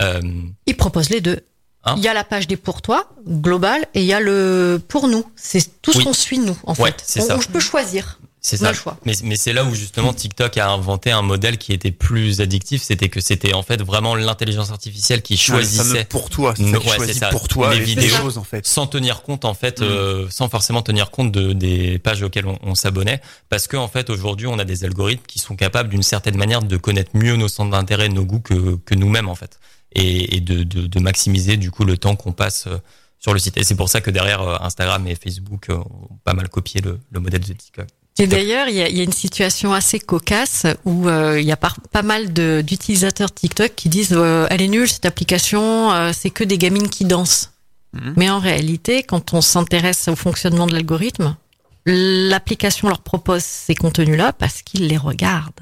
Il propose les deux. Il y a la page des pour toi, globale, et il y a le pour nous. C'est tout ce qu'on suit, nous, en fait. C'est ça. Je peux choisir. C'est ça. Mais c'est là où justement TikTok a inventé un modèle qui était plus addictif. C'était en fait vraiment l'intelligence artificielle qui choisissait pour toi. C'est ça. Pour toi les vidéos choses, en fait. Sans tenir compte en fait, sans forcément tenir compte des pages auxquelles on s'abonnait, parce que en fait aujourd'hui on a des algorithmes qui sont capables d'une certaine manière de connaître mieux nos centres d'intérêt, nos goûts que nous-mêmes en fait, et de maximiser du coup le temps qu'on passe sur le site. Et c'est pour ça que derrière Instagram et Facebook ont pas mal copié le modèle de TikTok. Et d'ailleurs, il y a une situation assez cocasse où il y a pas mal d'utilisateurs TikTok qui disent elle est nulle cette application, c'est que des gamines qui dansent. Mais en réalité, quand on s'intéresse au fonctionnement de l'algorithme, l'application leur propose ces contenus-là parce qu'ils les regardent.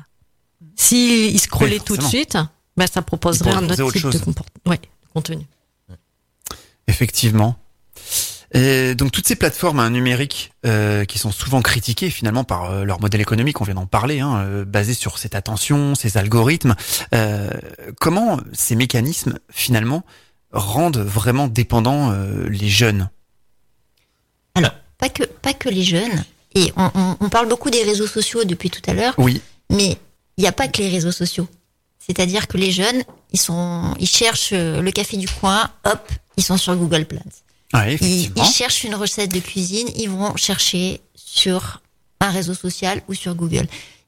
S'ils scrollaient tout de suite, ça proposerait un autre type de contenu. Effectivement. Et donc toutes ces plateformes numériques qui sont souvent critiquées finalement par leur modèle économique, on vient d'en parler, basé sur cette attention, ces algorithmes, comment ces mécanismes finalement rendent vraiment dépendants les jeunes? Alors pas que les jeunes, et on parle beaucoup des réseaux sociaux depuis tout à l'heure. Oui. Mais il n'y a pas que les réseaux sociaux. C'est-à-dire que les jeunes, ils cherchent le café du coin, hop, ils sont sur Google Plans. Ouais, ils cherchent une recette de cuisine, ils vont chercher sur un réseau social ou sur Google.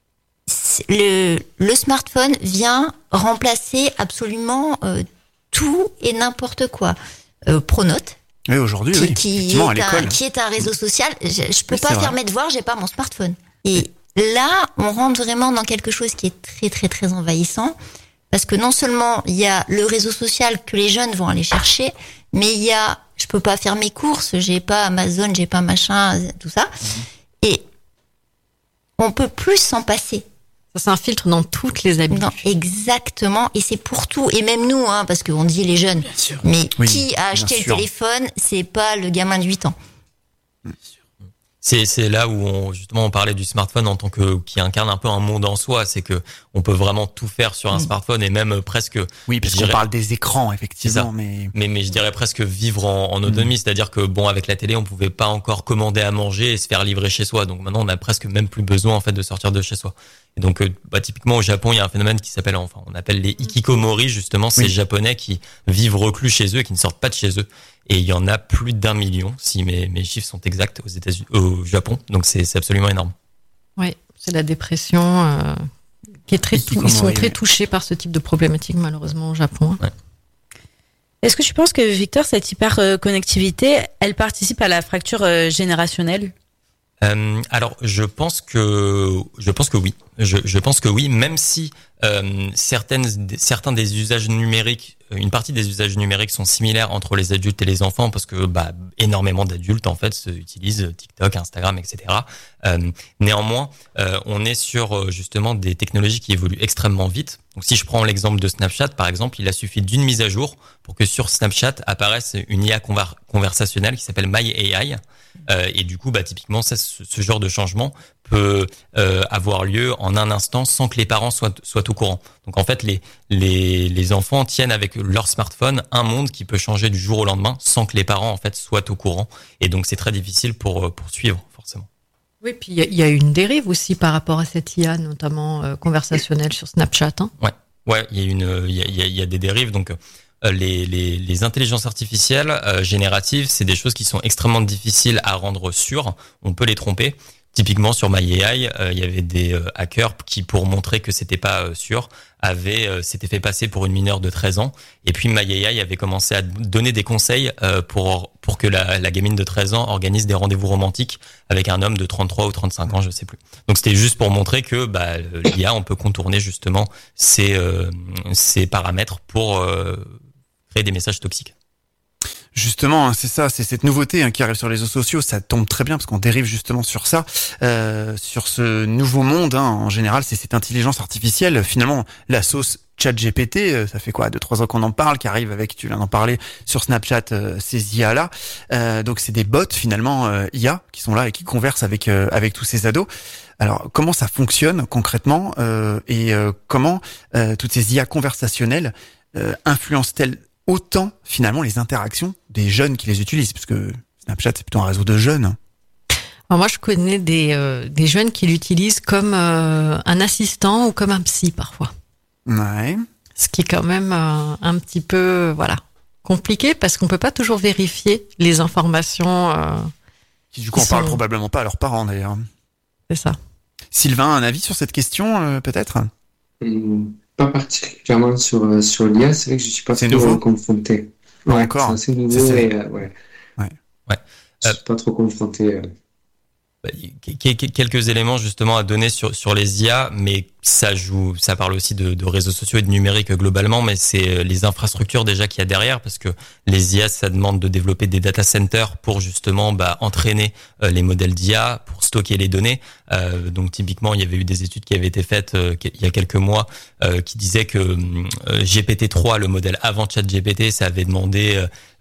Le smartphone vient remplacer absolument tout et n'importe quoi. Pronote. Oui, aujourd'hui, qui est un réseau social. Je peux pas faire mes devoirs, j'ai pas mon smartphone. Et là, on rentre vraiment dans quelque chose qui est très très très envahissant, parce que non seulement il y a le réseau social que les jeunes vont aller chercher, mais il y a, je peux pas faire mes courses, j'ai pas Amazon, j'ai pas machin, tout ça, et on peut plus s'en passer. Ça s'infiltre dans toutes les habitudes. Non, exactement, et c'est pour tout, et même nous, parce qu'on dit les jeunes, mais qui a acheté le téléphone, c'est pas le gamin de 8 ans. C'est là où on parlait du smartphone en tant que qui incarne un peu un monde en soi, c'est que on peut vraiment tout faire sur un smartphone et même presque. Oui, parce qu'on parle des écrans effectivement, mais je dirais presque vivre en autonomie, c'est-à-dire que avec la télé, on pouvait pas encore commander à manger et se faire livrer chez soi, donc maintenant on a presque même plus besoin en fait de sortir de chez soi. Et donc typiquement au Japon, il y a un phénomène qui s'appelle on appelle les hikikomori justement, ces japonais qui vivent reclus chez eux et qui ne sortent pas de chez eux. Et il y en a plus d'1 million, si mes chiffres sont exacts, au Japon. Donc c'est absolument énorme. Oui, c'est la dépression qui est ils sont très touchés par ce type de problématique malheureusement au Japon. Ouais. Est-ce que tu penses que Victor, cette hyper-connectivité, elle participe à la fracture générationnelle ? Alors je pense que oui. Je pense que oui, même si certains des usages numériques, une partie des usages numériques sont similaires entre les adultes et les enfants, parce que énormément d'adultes en fait utilisent TikTok, Instagram, etc. Néanmoins, on est sur justement des technologies qui évoluent extrêmement vite. Donc si je prends l'exemple de Snapchat par exemple, il a suffi d'une mise à jour pour que sur Snapchat apparaisse une IA conversationnelle qui s'appelle MyAI. Et du coup, typiquement, ce genre de changement peut avoir lieu en un instant sans que les parents soient au courant. Donc en fait, les enfants tiennent avec leur smartphone un monde qui peut changer du jour au lendemain sans que les parents en fait soient au courant. Et donc c'est très difficile pour suivre forcément. Oui, puis il y a une dérive aussi par rapport à cette IA, notamment conversationnelle sur Snapchat. Ouais. Ouais, il y a des dérives. Donc, les intelligences artificielles génératives, c'est des choses qui sont extrêmement difficiles à rendre sûres. On peut les tromper. Typiquement sur MyAI, il y avait des hackers qui, pour montrer que c'était pas sûr, s'étaient fait passer pour une mineure de 13 ans. Et puis MyAI avait commencé à donner des conseils pour que la gamine de 13 ans organise des rendez-vous romantiques avec un homme de 33 ou 35 ans, je sais plus. Donc c'était juste pour montrer que l'IA, on peut contourner justement ces paramètres pour créer des messages toxiques. Justement, c'est ça, c'est cette nouveauté qui arrive sur les réseaux sociaux, ça tombe très bien parce qu'on dérive justement sur ça, sur ce nouveau monde. En général, c'est cette intelligence artificielle. Finalement, la sauce ChatGPT, ça fait quoi, 2-3 ans qu'on en parle, qui arrive avec, tu viens d'en parler, sur Snapchat, ces IA là. Donc c'est des bots finalement IA qui sont là et qui conversent avec tous ces ados. Alors comment ça fonctionne concrètement et comment toutes ces IA conversationnelles influencent-elles autant finalement les interactions des jeunes qui les utilisent, parce que Snapchat c'est plutôt un réseau de jeunes. Alors moi je connais des jeunes qui l'utilisent comme un assistant ou comme un psy parfois. Ouais. Ce qui est quand même un petit peu compliqué parce qu'on peut pas toujours vérifier les informations. Qui du coup en parlent probablement pas à leurs parents d'ailleurs. C'est ça. Sylvain, un avis sur cette question peut-être? Pas particulièrement sur l'IA, c'est vrai que je suis pas trop confronté. Ouais, encore. C'est assez nouveau et je suis pas trop confronté. Quelques éléments justement à donner sur les IA, mais ça parle aussi de réseaux sociaux et de numérique globalement, mais c'est les infrastructures déjà qu'il y a derrière, parce que les IA, ça demande de développer des data centers pour justement entraîner les modèles d'IA, pour stocker les données. Donc typiquement, il y avait eu des études qui avaient été faites il y a quelques mois qui disaient que GPT-3, le modèle avant ChatGPT, ça avait demandé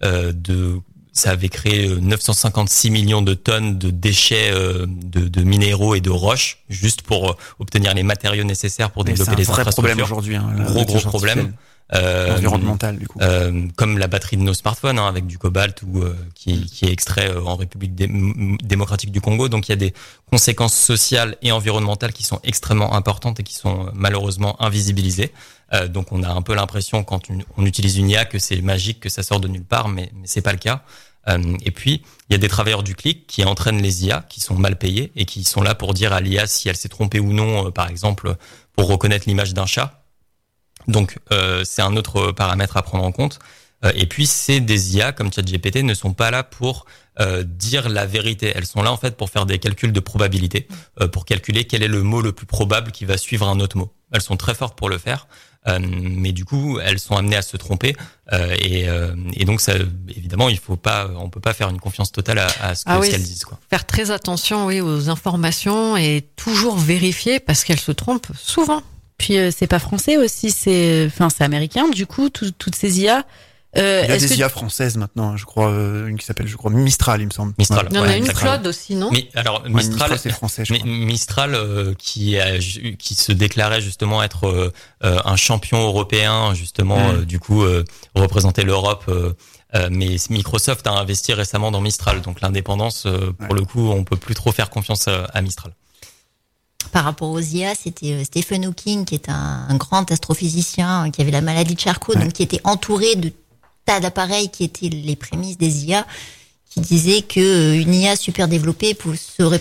ça avait créé 956 millions de tonnes de déchets de minéraux et de roches, juste pour obtenir les matériaux nécessaient pour développer les infrastructures. C'est un vrai problème aujourd'hui. Gros problème. Environnemental du coup. Comme la batterie de nos smartphones avec du cobalt ou qui est extrait en République démocratique du Congo. Donc il y a des conséquences sociales et environnementales qui sont extrêmement importantes et qui sont malheureusement invisibilisées. Donc on a un peu l'impression quand on utilise une IA que c'est magique, que ça sort de nulle part, mais c'est pas le cas. Et puis il y a des travailleurs du clic qui entraînent les IA, qui sont mal payés et qui sont là pour dire à l'IA si elle s'est trompée ou non, par exemple pour reconnaître l'image d'un chat. Donc c'est un autre paramètre à prendre en compte. Et puis c'est des IA comme ChatGPT ne sont pas là pour dire la vérité. Elles sont là en fait pour faire des calculs de probabilité, pour calculer quel est le mot le plus probable qui va suivre un autre mot. Elles sont très fortes pour le faire. Mais du coup, elles sont amenées à se tromper et donc ça, évidemment, on peut pas faire une confiance totale à ce qu'elles disent, quoi. Faire très attention, aux informations et toujours vérifier parce qu'elles se trompent souvent. Puis c'est pas français aussi, c'est américain. Du coup, toutes ces IA. Il y a des IA françaises maintenant, je crois, une qui s'appelle, Mistral, il me semble. Mistral. Il y en a une Claude aussi, non? Mais alors Mistral, c'est français. Mistral qui se déclarait justement être un champion européen, justement, du coup représenter l'Europe. Mais Microsoft a investi récemment dans Mistral, donc l'indépendance, pour le coup, on peut plus trop faire confiance à Mistral. Par rapport aux IA, c'était Stephen Hawking, qui est un grand astrophysicien qui avait la maladie de Charcot, donc qui était entouré de tas d'appareils qui étaient les prémices des IA, qui disaient que une IA super développée serait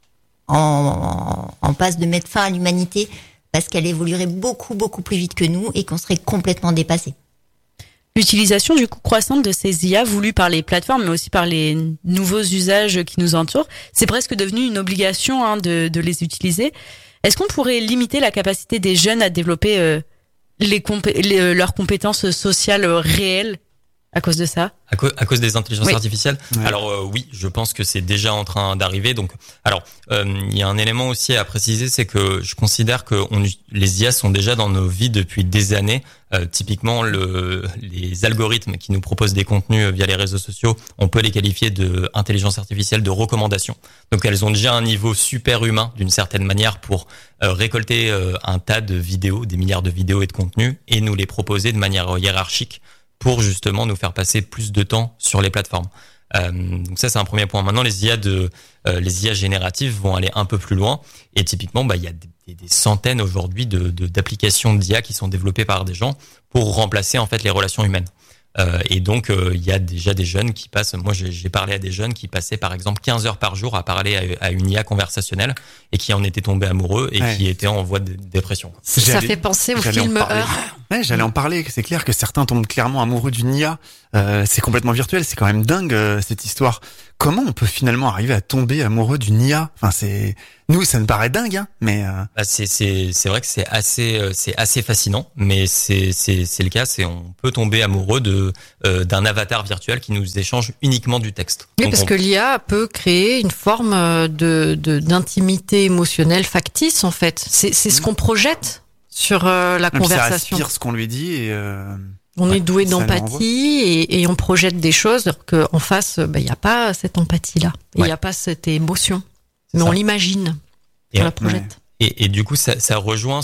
en passe de mettre fin à l'humanité parce qu'elle évoluerait beaucoup beaucoup plus vite que nous et qu'on serait complètement dépassé. L'utilisation du coup croissante de ces IA voulues par les plateformes, mais aussi par les nouveaux usages qui nous entourent, c'est presque devenu une obligation de les utiliser. Est-ce qu'on pourrait limiter la capacité des jeunes à développer leurs compétences sociales réelles à cause de ça? À cause des intelligences artificielles. Ouais. Alors oui, je pense que c'est déjà en train d'arriver. Donc, il y a un élément aussi à préciser, c'est que je considère que les IA sont déjà dans nos vies depuis des années. Typiquement, les algorithmes qui nous proposent des contenus via les réseaux sociaux, on peut les qualifier de intelligence artificielle de recommandation. Donc, elles ont déjà un niveau super humain d'une certaine manière pour récolter un tas de vidéos, des milliards de vidéos et de contenus, et nous les proposer de manière hiérarchique, pour justement nous faire passer plus de temps sur les plateformes. Donc ça, c'est un premier point. Maintenant, les IA génératives vont aller un peu plus loin. Et typiquement, il y a des centaines aujourd'hui d'applications d'IA qui sont développées par des gens pour remplacer en fait les relations humaines. Et donc, il y a déjà des jeunes qui passent. Moi, j'ai parlé à des jeunes qui passaient, par exemple, 15 heures par jour à parler à une IA conversationnelle et qui en étaient tombés amoureux et qui étaient en voie de dépression. Ça fait penser au film Heure. Ouais, j'allais en parler. C'est clair que certains tombent clairement amoureux d'une IA. C'est complètement virtuel. C'est quand même dingue, cette histoire. Comment on peut finalement arriver à tomber amoureux d'une IA? Enfin, nous, ça me paraît dingue, hein, mais c'est vrai que c'est assez fascinant, mais c'est le cas. On peut tomber amoureux d'un avatar virtuel qui nous échange uniquement du texte. Oui, parce que l'IA peut créer une forme d'intimité émotionnelle factice, en fait. C'est ce qu'on projette sur la conversation. Ça aspire ce qu'on lui dit et on est doué d'empathie et on projette des choses alors qu'en face, il n'y a pas cette empathie-là. Il n'y a pas cette émotion. Mais on l'imagine. On la projette. Et du coup, ça rejoint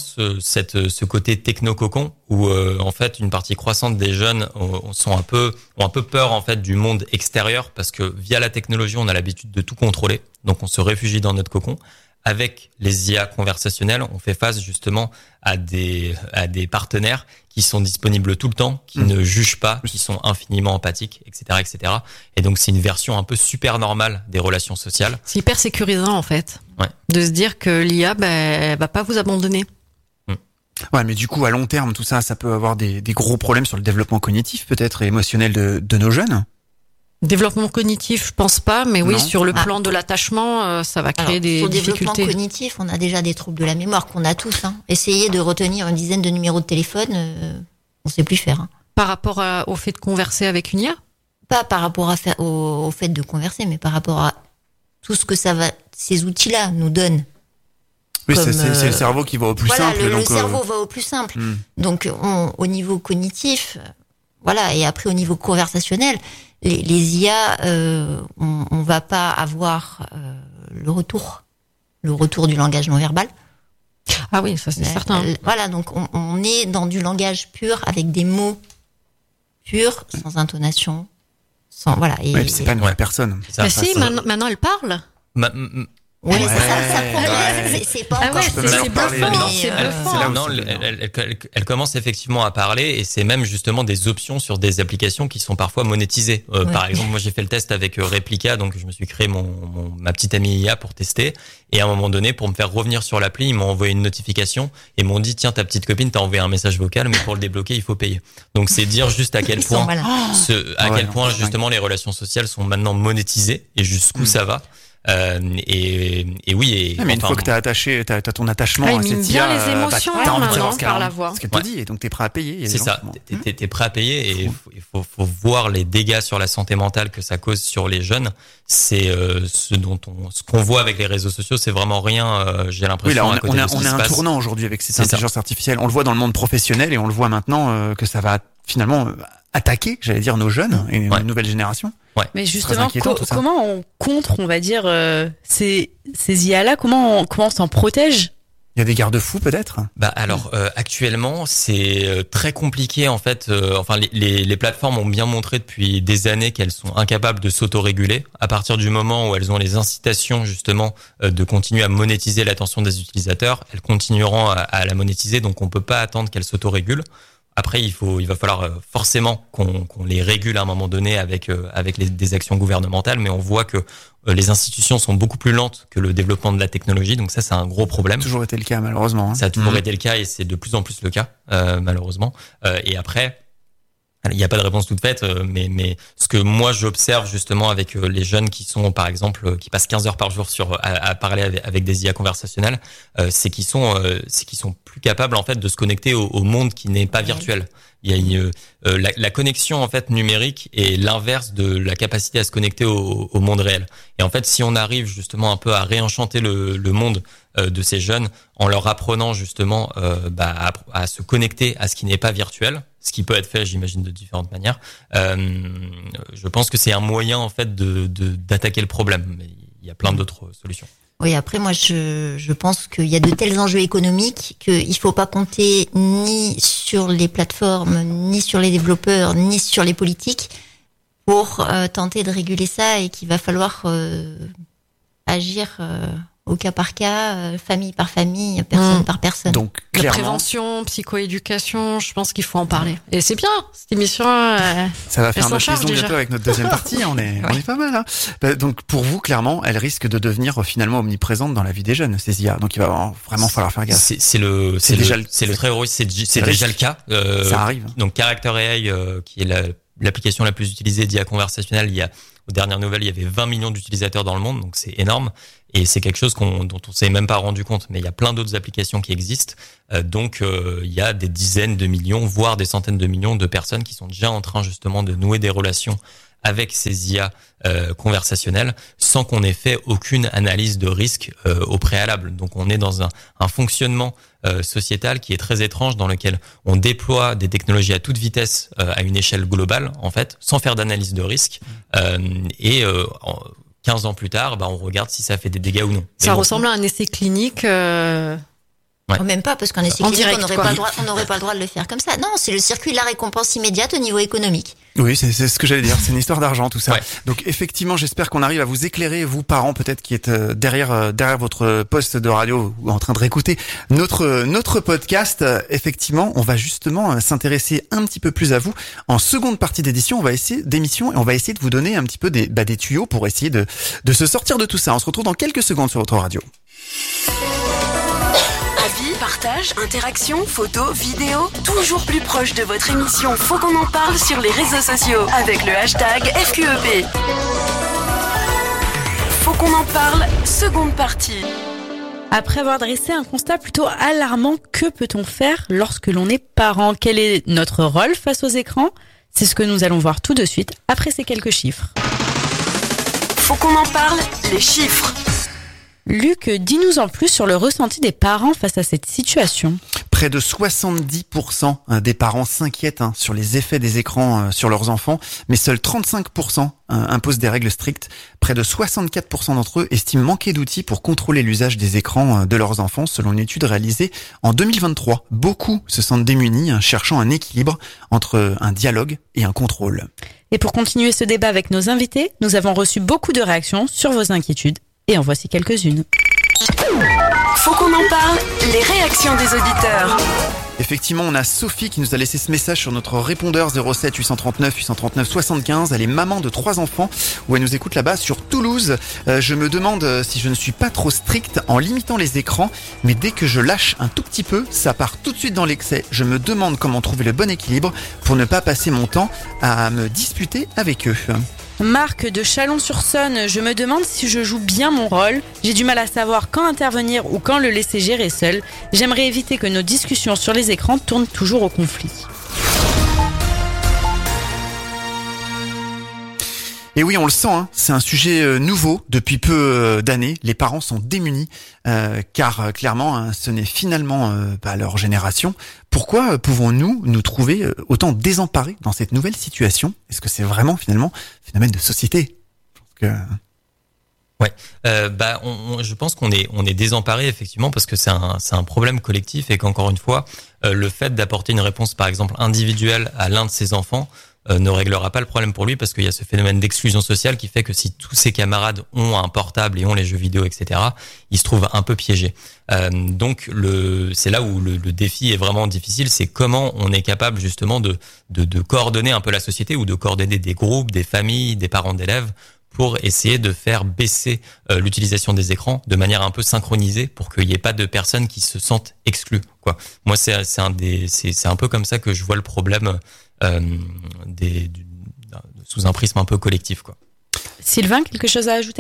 ce côté techno-cocon où en fait une partie croissante des jeunes ont un peu peur en fait du monde extérieur parce que via la technologie, on a l'habitude de tout contrôler. Donc on se réfugie dans notre cocon. Avec les IA conversationnelles, on fait face justement à des partenaires qui sont disponibles tout le temps, qui ne jugent pas, qui sont infiniment empathiques, etc., etc. Et donc c'est une version un peu super normale des relations sociales. C'est hyper sécurisant en fait, de se dire que l'IA, elle va pas vous abandonner. Ouais, mais du coup à long terme, tout ça, ça peut avoir des gros problèmes sur le développement cognitif, peut-être et émotionnel de nos jeunes. Développement cognitif, je pense pas, mais oui, sur le plan de l'attachement, ça va créer des difficultés. Sur le développement cognitif, on a déjà des troubles de la mémoire qu'on a tous. Essayer de retenir une dizaine de numéros de téléphone, on sait plus faire. Par rapport au fait de converser avec une IA ? Pas par rapport au fait de converser, mais par rapport à tout ce que ces outils-là nous donnent. Oui, c'est le cerveau qui va au plus simple. Le cerveau va au plus simple. Donc, au niveau cognitif, et après au niveau conversationnel, les IA, on va pas avoir le retour du langage non verbal. Ah oui, ça c'est certain. Voilà, donc on est dans du langage pur avec des mots purs, sans intonation, sans Et puis c'est pas une vraie personne. Si, maintenant elle parle. Oui, c'est pas encore. C'est bluffant. Elle commence effectivement à parler et c'est même justement des options sur des applications qui sont parfois monétisées. Par exemple, moi j'ai fait le test avec Replica, donc je me suis créé ma petite amie IA pour tester. Et à un moment donné, pour me faire revenir sur l'appli, ils m'ont envoyé une notification et m'ont dit tiens, ta petite copine t'a envoyé un message vocal, mais pour le débloquer, il faut payer. Donc c'est dire juste à quel point, justement les relations sociales sont maintenant monétisées et jusqu'où ça va. Mais une fois que t'as ton attachement à cette IA, les émotions t'as envie de savoir par la voix. ce qu'elle te dit, et donc t'es prêt à payer. C'est ça, t'es prêt à payer et il faut voir les dégâts sur la santé mentale que ça cause sur les jeunes. C'est ce qu'on voit avec les réseaux sociaux, c'est vraiment rien. J'ai l'impression. Oui, là, on a un tournant aujourd'hui avec cette intelligence artificielle. On le voit dans le monde professionnel et on le voit maintenant que ça va finalement attaquer, j'allais dire, nos jeunes et nos nouvelles générations. Mais justement, comment on contre, on va dire, ces IA-là, comment on s'en protège? Il y a des garde-fous peut-être? Alors actuellement c'est très compliqué en fait. Les plateformes ont bien montré depuis des années qu'elles sont incapables de s'autoréguler. À partir du moment où elles ont les incitations justement de continuer à monétiser l'attention des utilisateurs, elles continueront à la monétiser. Donc on peut pas attendre qu'elles s'autorégulent. Après, il va falloir forcément qu'on les régule à un moment donné avec des actions gouvernementales, mais on voit que les institutions sont beaucoup plus lentes que le développement de la technologie, donc ça c'est un gros problème. Ça a toujours été le cas malheureusement. Ça a toujours été le cas et c'est de plus en plus le cas malheureusement. Et après, il n'y a pas de réponse toute faite, mais ce que moi j'observe justement avec les jeunes qui sont par exemple qui passent 15 heures par jour à parler avec des IA conversationnelles, c'est qu'ils sont plus capables en fait de se connecter au monde qui n'est pas virtuel. Il y a la connexion en fait numérique est l'inverse de la capacité à se connecter au monde réel. Et en fait, si on arrive justement un peu à réenchanter le monde de ces jeunes en leur apprenant justement à se connecter à ce qui n'est pas virtuel, ce qui peut être fait, j'imagine, de différentes manières. Je pense que c'est un moyen en fait d'attaquer le problème. Mais il y a plein d'autres solutions. Oui, après moi je pense qu'il y a de tels enjeux économiques qu'il faut pas compter ni sur les plateformes, ni sur les développeurs, ni sur les politiques pour tenter de réguler ça et qu'il va falloir agir au cas par cas, famille par famille, personne par personne. Donc, La clairement, prévention, psychoéducation, je pense qu'il faut en parler. Et c'est bien, cette émission. ça va faire s'en notre charge liaison déjà. bientôt avec notre deuxième partie. On est pas mal. Hein. Bah, donc, pour vous, clairement, elle risque de devenir finalement omniprésente dans la vie des jeunes, ces IA. Donc, il va vraiment falloir faire gaffe. C'est déjà le très gros, c'est déjà le cas. Ça arrive. Donc Character AI, qui est l'application la plus utilisée d'IA conversationnelle, aux dernières nouvelles, il y avait 20 millions d'utilisateurs dans le monde, donc c'est énorme. Et c'est quelque chose dont on s'est même pas rendu compte. Mais il y a plein d'autres applications qui existent. Donc il y a des dizaines de millions, voire des centaines de millions de personnes qui sont déjà en train justement de nouer des relations avec ces IA conversationnelles sans qu'on ait fait aucune analyse de risque au préalable. Donc on est dans un fonctionnement sociétal qui est très étrange, dans lequel on déploie des technologies à toute vitesse à une échelle globale, en fait, sans faire d'analyse de risque. 15 ans plus tard, on regarde si ça fait des dégâts ou non. Ça ressemble à un essai clinique. Ouais. Même pas, parce qu'en essai clinique, direct, on n'aurait pas le droit de le faire comme ça. Non, c'est le circuit de la récompense immédiate au niveau économique. Oui, c'est ce que j'allais dire. C'est une histoire d'argent, tout ça. Ouais. Donc, effectivement, j'espère qu'on arrive à vous éclairer, vous, parents, peut-être, qui êtes derrière votre poste de radio ou en train de réécouter notre podcast. Effectivement, on va justement s'intéresser un petit peu plus à vous. En seconde partie d'émission, on va essayer de vous donner un petit peu des tuyaux pour essayer de se sortir de tout ça. On se retrouve dans quelques secondes sur votre radio. Avis, partage, interaction, photos, vidéos, toujours plus proche de votre émission. Faut qu'on en parle sur les réseaux sociaux avec le hashtag FQEP. Faut qu'on en parle, seconde partie. Après avoir dressé un constat plutôt alarmant, que peut-on faire lorsque l'on est parent ? Quel est notre rôle face aux écrans ? C'est ce que nous allons voir tout de suite après ces quelques chiffres. Faut qu'on en parle, les chiffres. Luc, dis-nous en plus sur le ressenti des parents face à cette situation. Près de 70% des parents s'inquiètent sur les effets des écrans sur leurs enfants, mais seuls 35% imposent des règles strictes. Près de 64% d'entre eux estiment manquer d'outils pour contrôler l'usage des écrans de leurs enfants, selon une étude réalisée en 2023. Beaucoup se sentent démunis, cherchant un équilibre entre un dialogue et un contrôle. Et pour continuer ce débat avec nos invités, nous avons reçu beaucoup de réactions sur vos inquiétudes. Et en voici quelques-unes. Faut qu'on en parle, les réactions des auditeurs. Effectivement, on a Sophie qui nous a laissé ce message sur notre répondeur 07 839 839 75. Elle est maman de 3 enfants où elle nous écoute là-bas sur Toulouse. Je me demande si je ne suis pas trop stricte en limitant les écrans, mais dès que je lâche un tout petit peu, ça part tout de suite dans l'excès. Je me demande comment trouver le bon équilibre pour ne pas passer mon temps à me disputer avec eux. Marc de Chalon-sur-Saône, je me demande si je joue bien mon rôle. J'ai du mal à savoir quand intervenir ou quand le laisser gérer seul. J'aimerais éviter que nos discussions sur les écrans tournent toujours au conflit. Et oui, on le sent, c'est un sujet nouveau depuis peu d'années. Les parents sont démunis car clairement, ce n'est finalement pas leur génération. Pourquoi pouvons-nous nous trouver autant désemparés dans cette nouvelle situation ? Est-ce que c'est vraiment finalement un phénomène de société ? Ouais, je pense qu'on est désemparé effectivement parce que c'est un problème collectif et qu'encore une fois, le fait d'apporter une réponse par exemple individuelle à l'un de ses enfants ne réglera pas le problème pour lui parce qu'il y a ce phénomène d'exclusion sociale qui fait que si tous ses camarades ont un portable et ont les jeux vidéo, etc., il se trouve un peu piégé. Donc c'est là où le défi est vraiment difficile, c'est comment on est capable justement de coordonner un peu la société ou de coordonner des groupes, des familles, des parents d'élèves pour essayer de faire baisser l'utilisation des écrans de manière un peu synchronisée pour qu'il n'y ait pas de personnes qui se sentent exclues, quoi. Moi, c'est un peu comme ça que je vois le problème sous un prisme un peu collectif, quoi. Sylvain, quelque chose à ajouter ?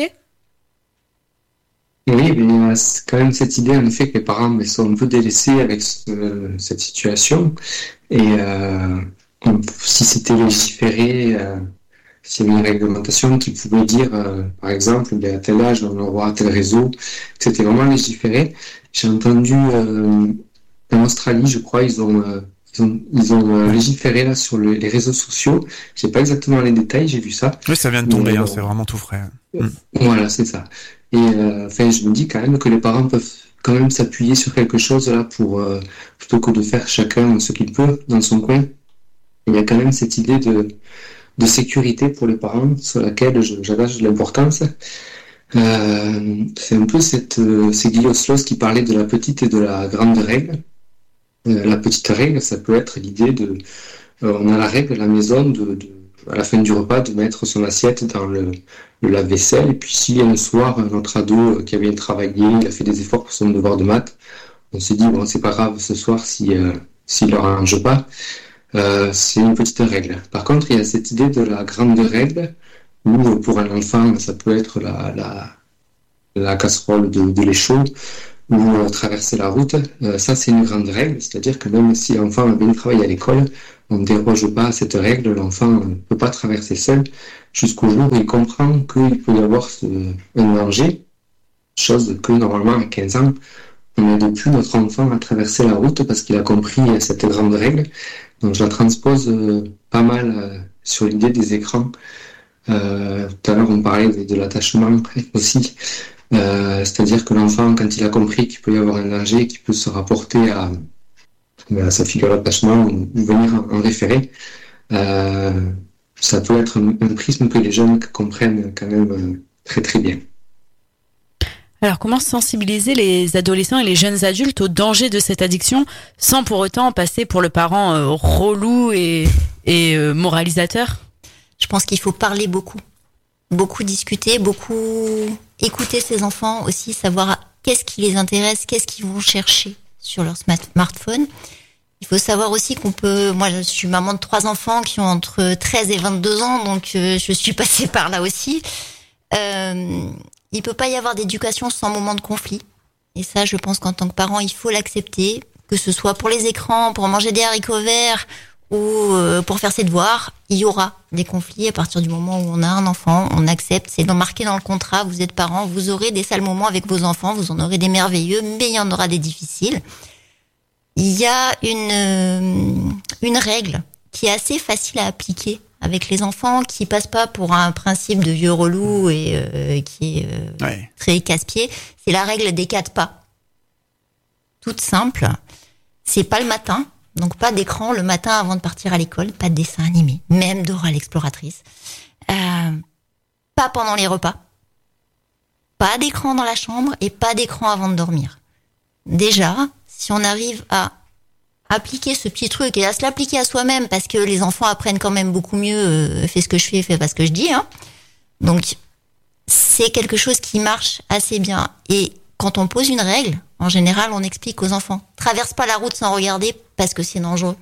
Oui, mais c'est quand même cette idée en effet que les parents sont un peu délaissés avec cette situation et si c'était légiféré, s'il y avait une réglementation qui pouvait dire, par exemple, à tel âge, on aura tel réseau, c'était vraiment légiféré. J'ai entendu, en Australie, je crois, ils ont légiféré là sur les réseaux sociaux. J'ai pas exactement les détails, j'ai vu ça. Oui, ça vient de tomber, c'est vraiment tout frais. Voilà, c'est ça. Et je me dis quand même que les parents peuvent quand même s'appuyer sur quelque chose là pour plutôt que de faire chacun ce qu'il peut dans son coin. Il y a quand même cette idée de sécurité pour les parents sur laquelle j'attache de l'importance. C'est un peu c'est Guy Oslos qui parlait de la petite et de la grande règle. La petite règle, ça peut être l'idée on a la règle à la maison à la fin du repas de mettre son assiette dans le lave-vaisselle, et puis si un soir notre ado qui a bien travaillé, il a fait des efforts pour son devoir de maths, on se dit bon, c'est pas grave ce soir s'il ne range pas, c'est une petite règle. Par contre, il y a cette idée de la grande règle où pour un enfant ça peut être la casserole de lait chaud ou traverser la route. Ça, c'est une grande règle, c'est-à-dire que même si l'enfant a bien travaillé à l'école, on ne déroge pas à cette règle, l'enfant ne peut pas traverser seul jusqu'au jour où il comprend qu'il peut y avoir un danger, chose que normalement à 15 ans, on n'aide plus notre enfant à traverser la route parce qu'il a compris cette grande règle. Donc je la transpose pas mal sur l'idée des écrans. Tout à l'heure on parlait de l'attachement aussi. C'est-à-dire que l'enfant, quand il a compris qu'il peut y avoir un danger, qu'il peut se rapporter à sa figure d'attachement ou venir en référer, ça peut être un prisme que les jeunes comprennent quand même très très bien. Alors, comment sensibiliser les adolescents et les jeunes adultes au danger de cette addiction sans pour autant passer pour le parent relou et moralisateur ? Je pense qu'il faut parler beaucoup discuter, beaucoup écouter ses enfants aussi, savoir qu'est-ce qui les intéresse, qu'est-ce qu'ils vont chercher sur leur smartphone. Il faut savoir aussi moi je suis maman de 3 enfants qui ont entre 13 et 22 ans, donc je suis passée par là aussi. Il peut pas y avoir d'éducation sans moment de conflit. Et ça, je pense qu'en tant que parent, il faut l'accepter, que ce soit pour les écrans, pour manger des haricots verts ou pour faire ses devoirs, il y aura des conflits à partir du moment où on a un enfant, on accepte, c'est marqué dans le contrat, vous êtes parent, vous aurez des sales moments avec vos enfants, vous en aurez des merveilleux, mais il y en aura des difficiles. Il y a une règle qui est assez facile à appliquer avec les enfants, qui passe pas pour un principe de vieux relou et qui est très casse-pied, c'est la règle des 4 pas. Toute simple, c'est pas le matin, donc pas d'écran le matin avant de partir à l'école, pas de dessin animé, même Dora l'exploratrice. Pas pendant les repas. Pas d'écran dans la chambre et pas d'écran avant de dormir. Déjà, si on arrive à appliquer ce petit truc et à se l'appliquer à soi-même, parce que les enfants apprennent quand même beaucoup mieux, fais ce que je fais pas ce que je dis, hein. Donc, c'est quelque chose qui marche assez bien. Et quand on pose une règle, en général, on explique aux enfants, traverse pas la route sans regarder parce que c'est dangereux.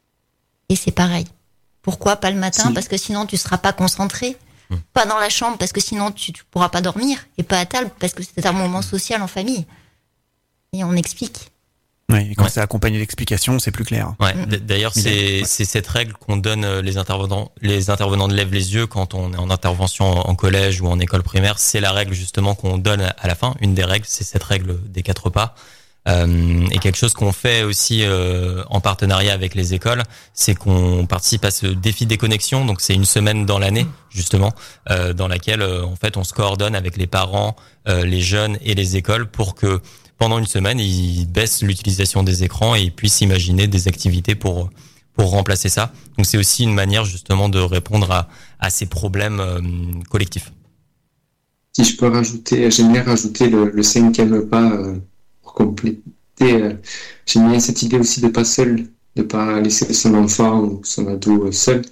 Et c'est pareil. Pourquoi pas le matin? Parce que sinon tu seras pas concentré. Pas dans la chambre parce que sinon tu pourras pas dormir. Et pas à table parce que c'est un moment social en famille. Et on explique. Oui, et quand c'est accompagné d'explications, c'est plus clair. Ouais. D'ailleurs, c'est cette règle qu'on donne les intervenants de lèvent les yeux quand on est en intervention en collège ou en école primaire. C'est la règle justement qu'on donne à la fin. Une des règles, c'est cette règle des 4 pas. Et quelque chose qu'on fait aussi en partenariat avec les écoles, c'est qu'on participe à ce défi des connexions. Donc c'est une semaine dans l'année justement, dans laquelle en fait on se coordonne avec les parents, les jeunes et les écoles pour que pendant une semaine ils baissent l'utilisation des écrans et ils puissent imaginer des activités pour remplacer ça. Donc c'est aussi une manière justement de répondre à ces problèmes collectifs. Si je peux rajouter, j'aime bien rajouter le 5e pas. Pour compléter, j'aime bien cette idée aussi de pas laisser son enfant ou son ado seul,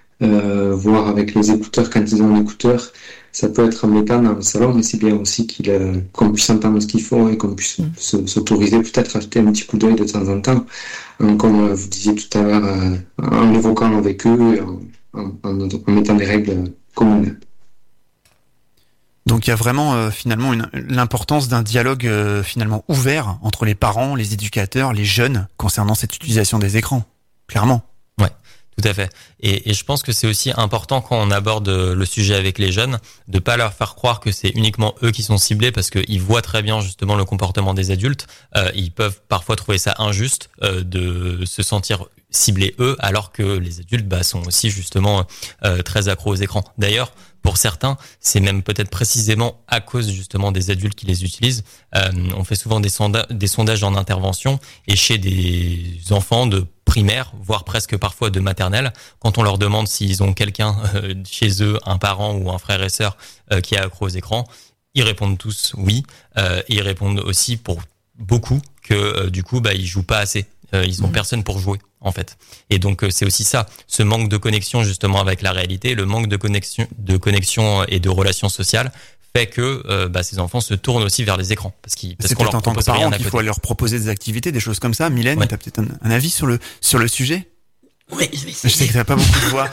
voir avec les écouteurs quand ils ont un écouteur. Ça peut être embêtant dans le salon, mais c'est bien aussi qu'on puisse entendre ce qu'ils font et qu'on puisse s'autoriser peut-être à jeter un petit coup d'œil de temps en temps, comme vous disiez tout à l'heure, en évoquant avec eux, en mettant des règles communes. Donc il y a vraiment finalement l'importance d'un dialogue finalement ouvert entre les parents, les éducateurs, les jeunes concernant cette utilisation des écrans, clairement. Ouais, tout à fait. Et je pense que c'est aussi important quand on aborde le sujet avec les jeunes de pas leur faire croire que c'est uniquement eux qui sont ciblés parce qu'ils voient très bien justement le comportement des adultes. Ils peuvent parfois trouver ça injuste de se sentir ciblés eux alors que les adultes sont aussi justement très accros aux écrans. D'ailleurs, pour certains, c'est même peut-être précisément à cause justement des adultes qui les utilisent. On fait souvent des sondages en intervention et chez des enfants de primaire, voire presque parfois de maternelle. Quand on leur demande s'ils ont quelqu'un chez eux, un parent ou un frère et sœur qui est accro aux écrans, ils répondent tous oui. Et ils répondent aussi pour beaucoup que du coup ils jouent pas assez. Ils ont personne pour jouer en fait. Et donc c'est aussi ça, ce manque de connexion justement avec la réalité, le manque de connexion et de relations sociales fait que ces enfants se tournent aussi vers les écrans parce qu'on leur propose rien à côté. Il faut leur proposer des activités, des choses comme ça. Mylène, t'as peut-être un avis sur le sujet? Oui, je vais essayer. Je sais que t'as pas beaucoup de voix.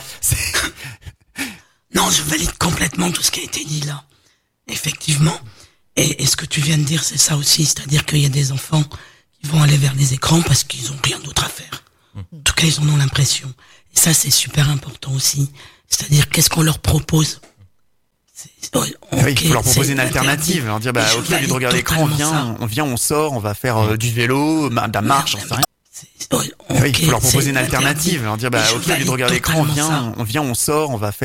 Non, je valide complètement tout ce qui a été dit là. Effectivement. Et ce que tu viens de dire, c'est ça aussi, c'est-à-dire qu'il y a des enfants qui vont aller vers les écrans parce qu'ils ont rien d'autre à faire. En tout cas, ils en ont l'impression. Et ça, c'est super important aussi. C'est-à-dire, qu'est-ce qu'on leur propose? Il faut leur proposer une alternative, leur dire ok, au lieu de regarder l'écran, on sort, on va faire du vélo, de la marche, j'en sais rien. Il faut leur proposer une alternative, leur dire ok, au lieu de regarder l'écran, on sort, on va faire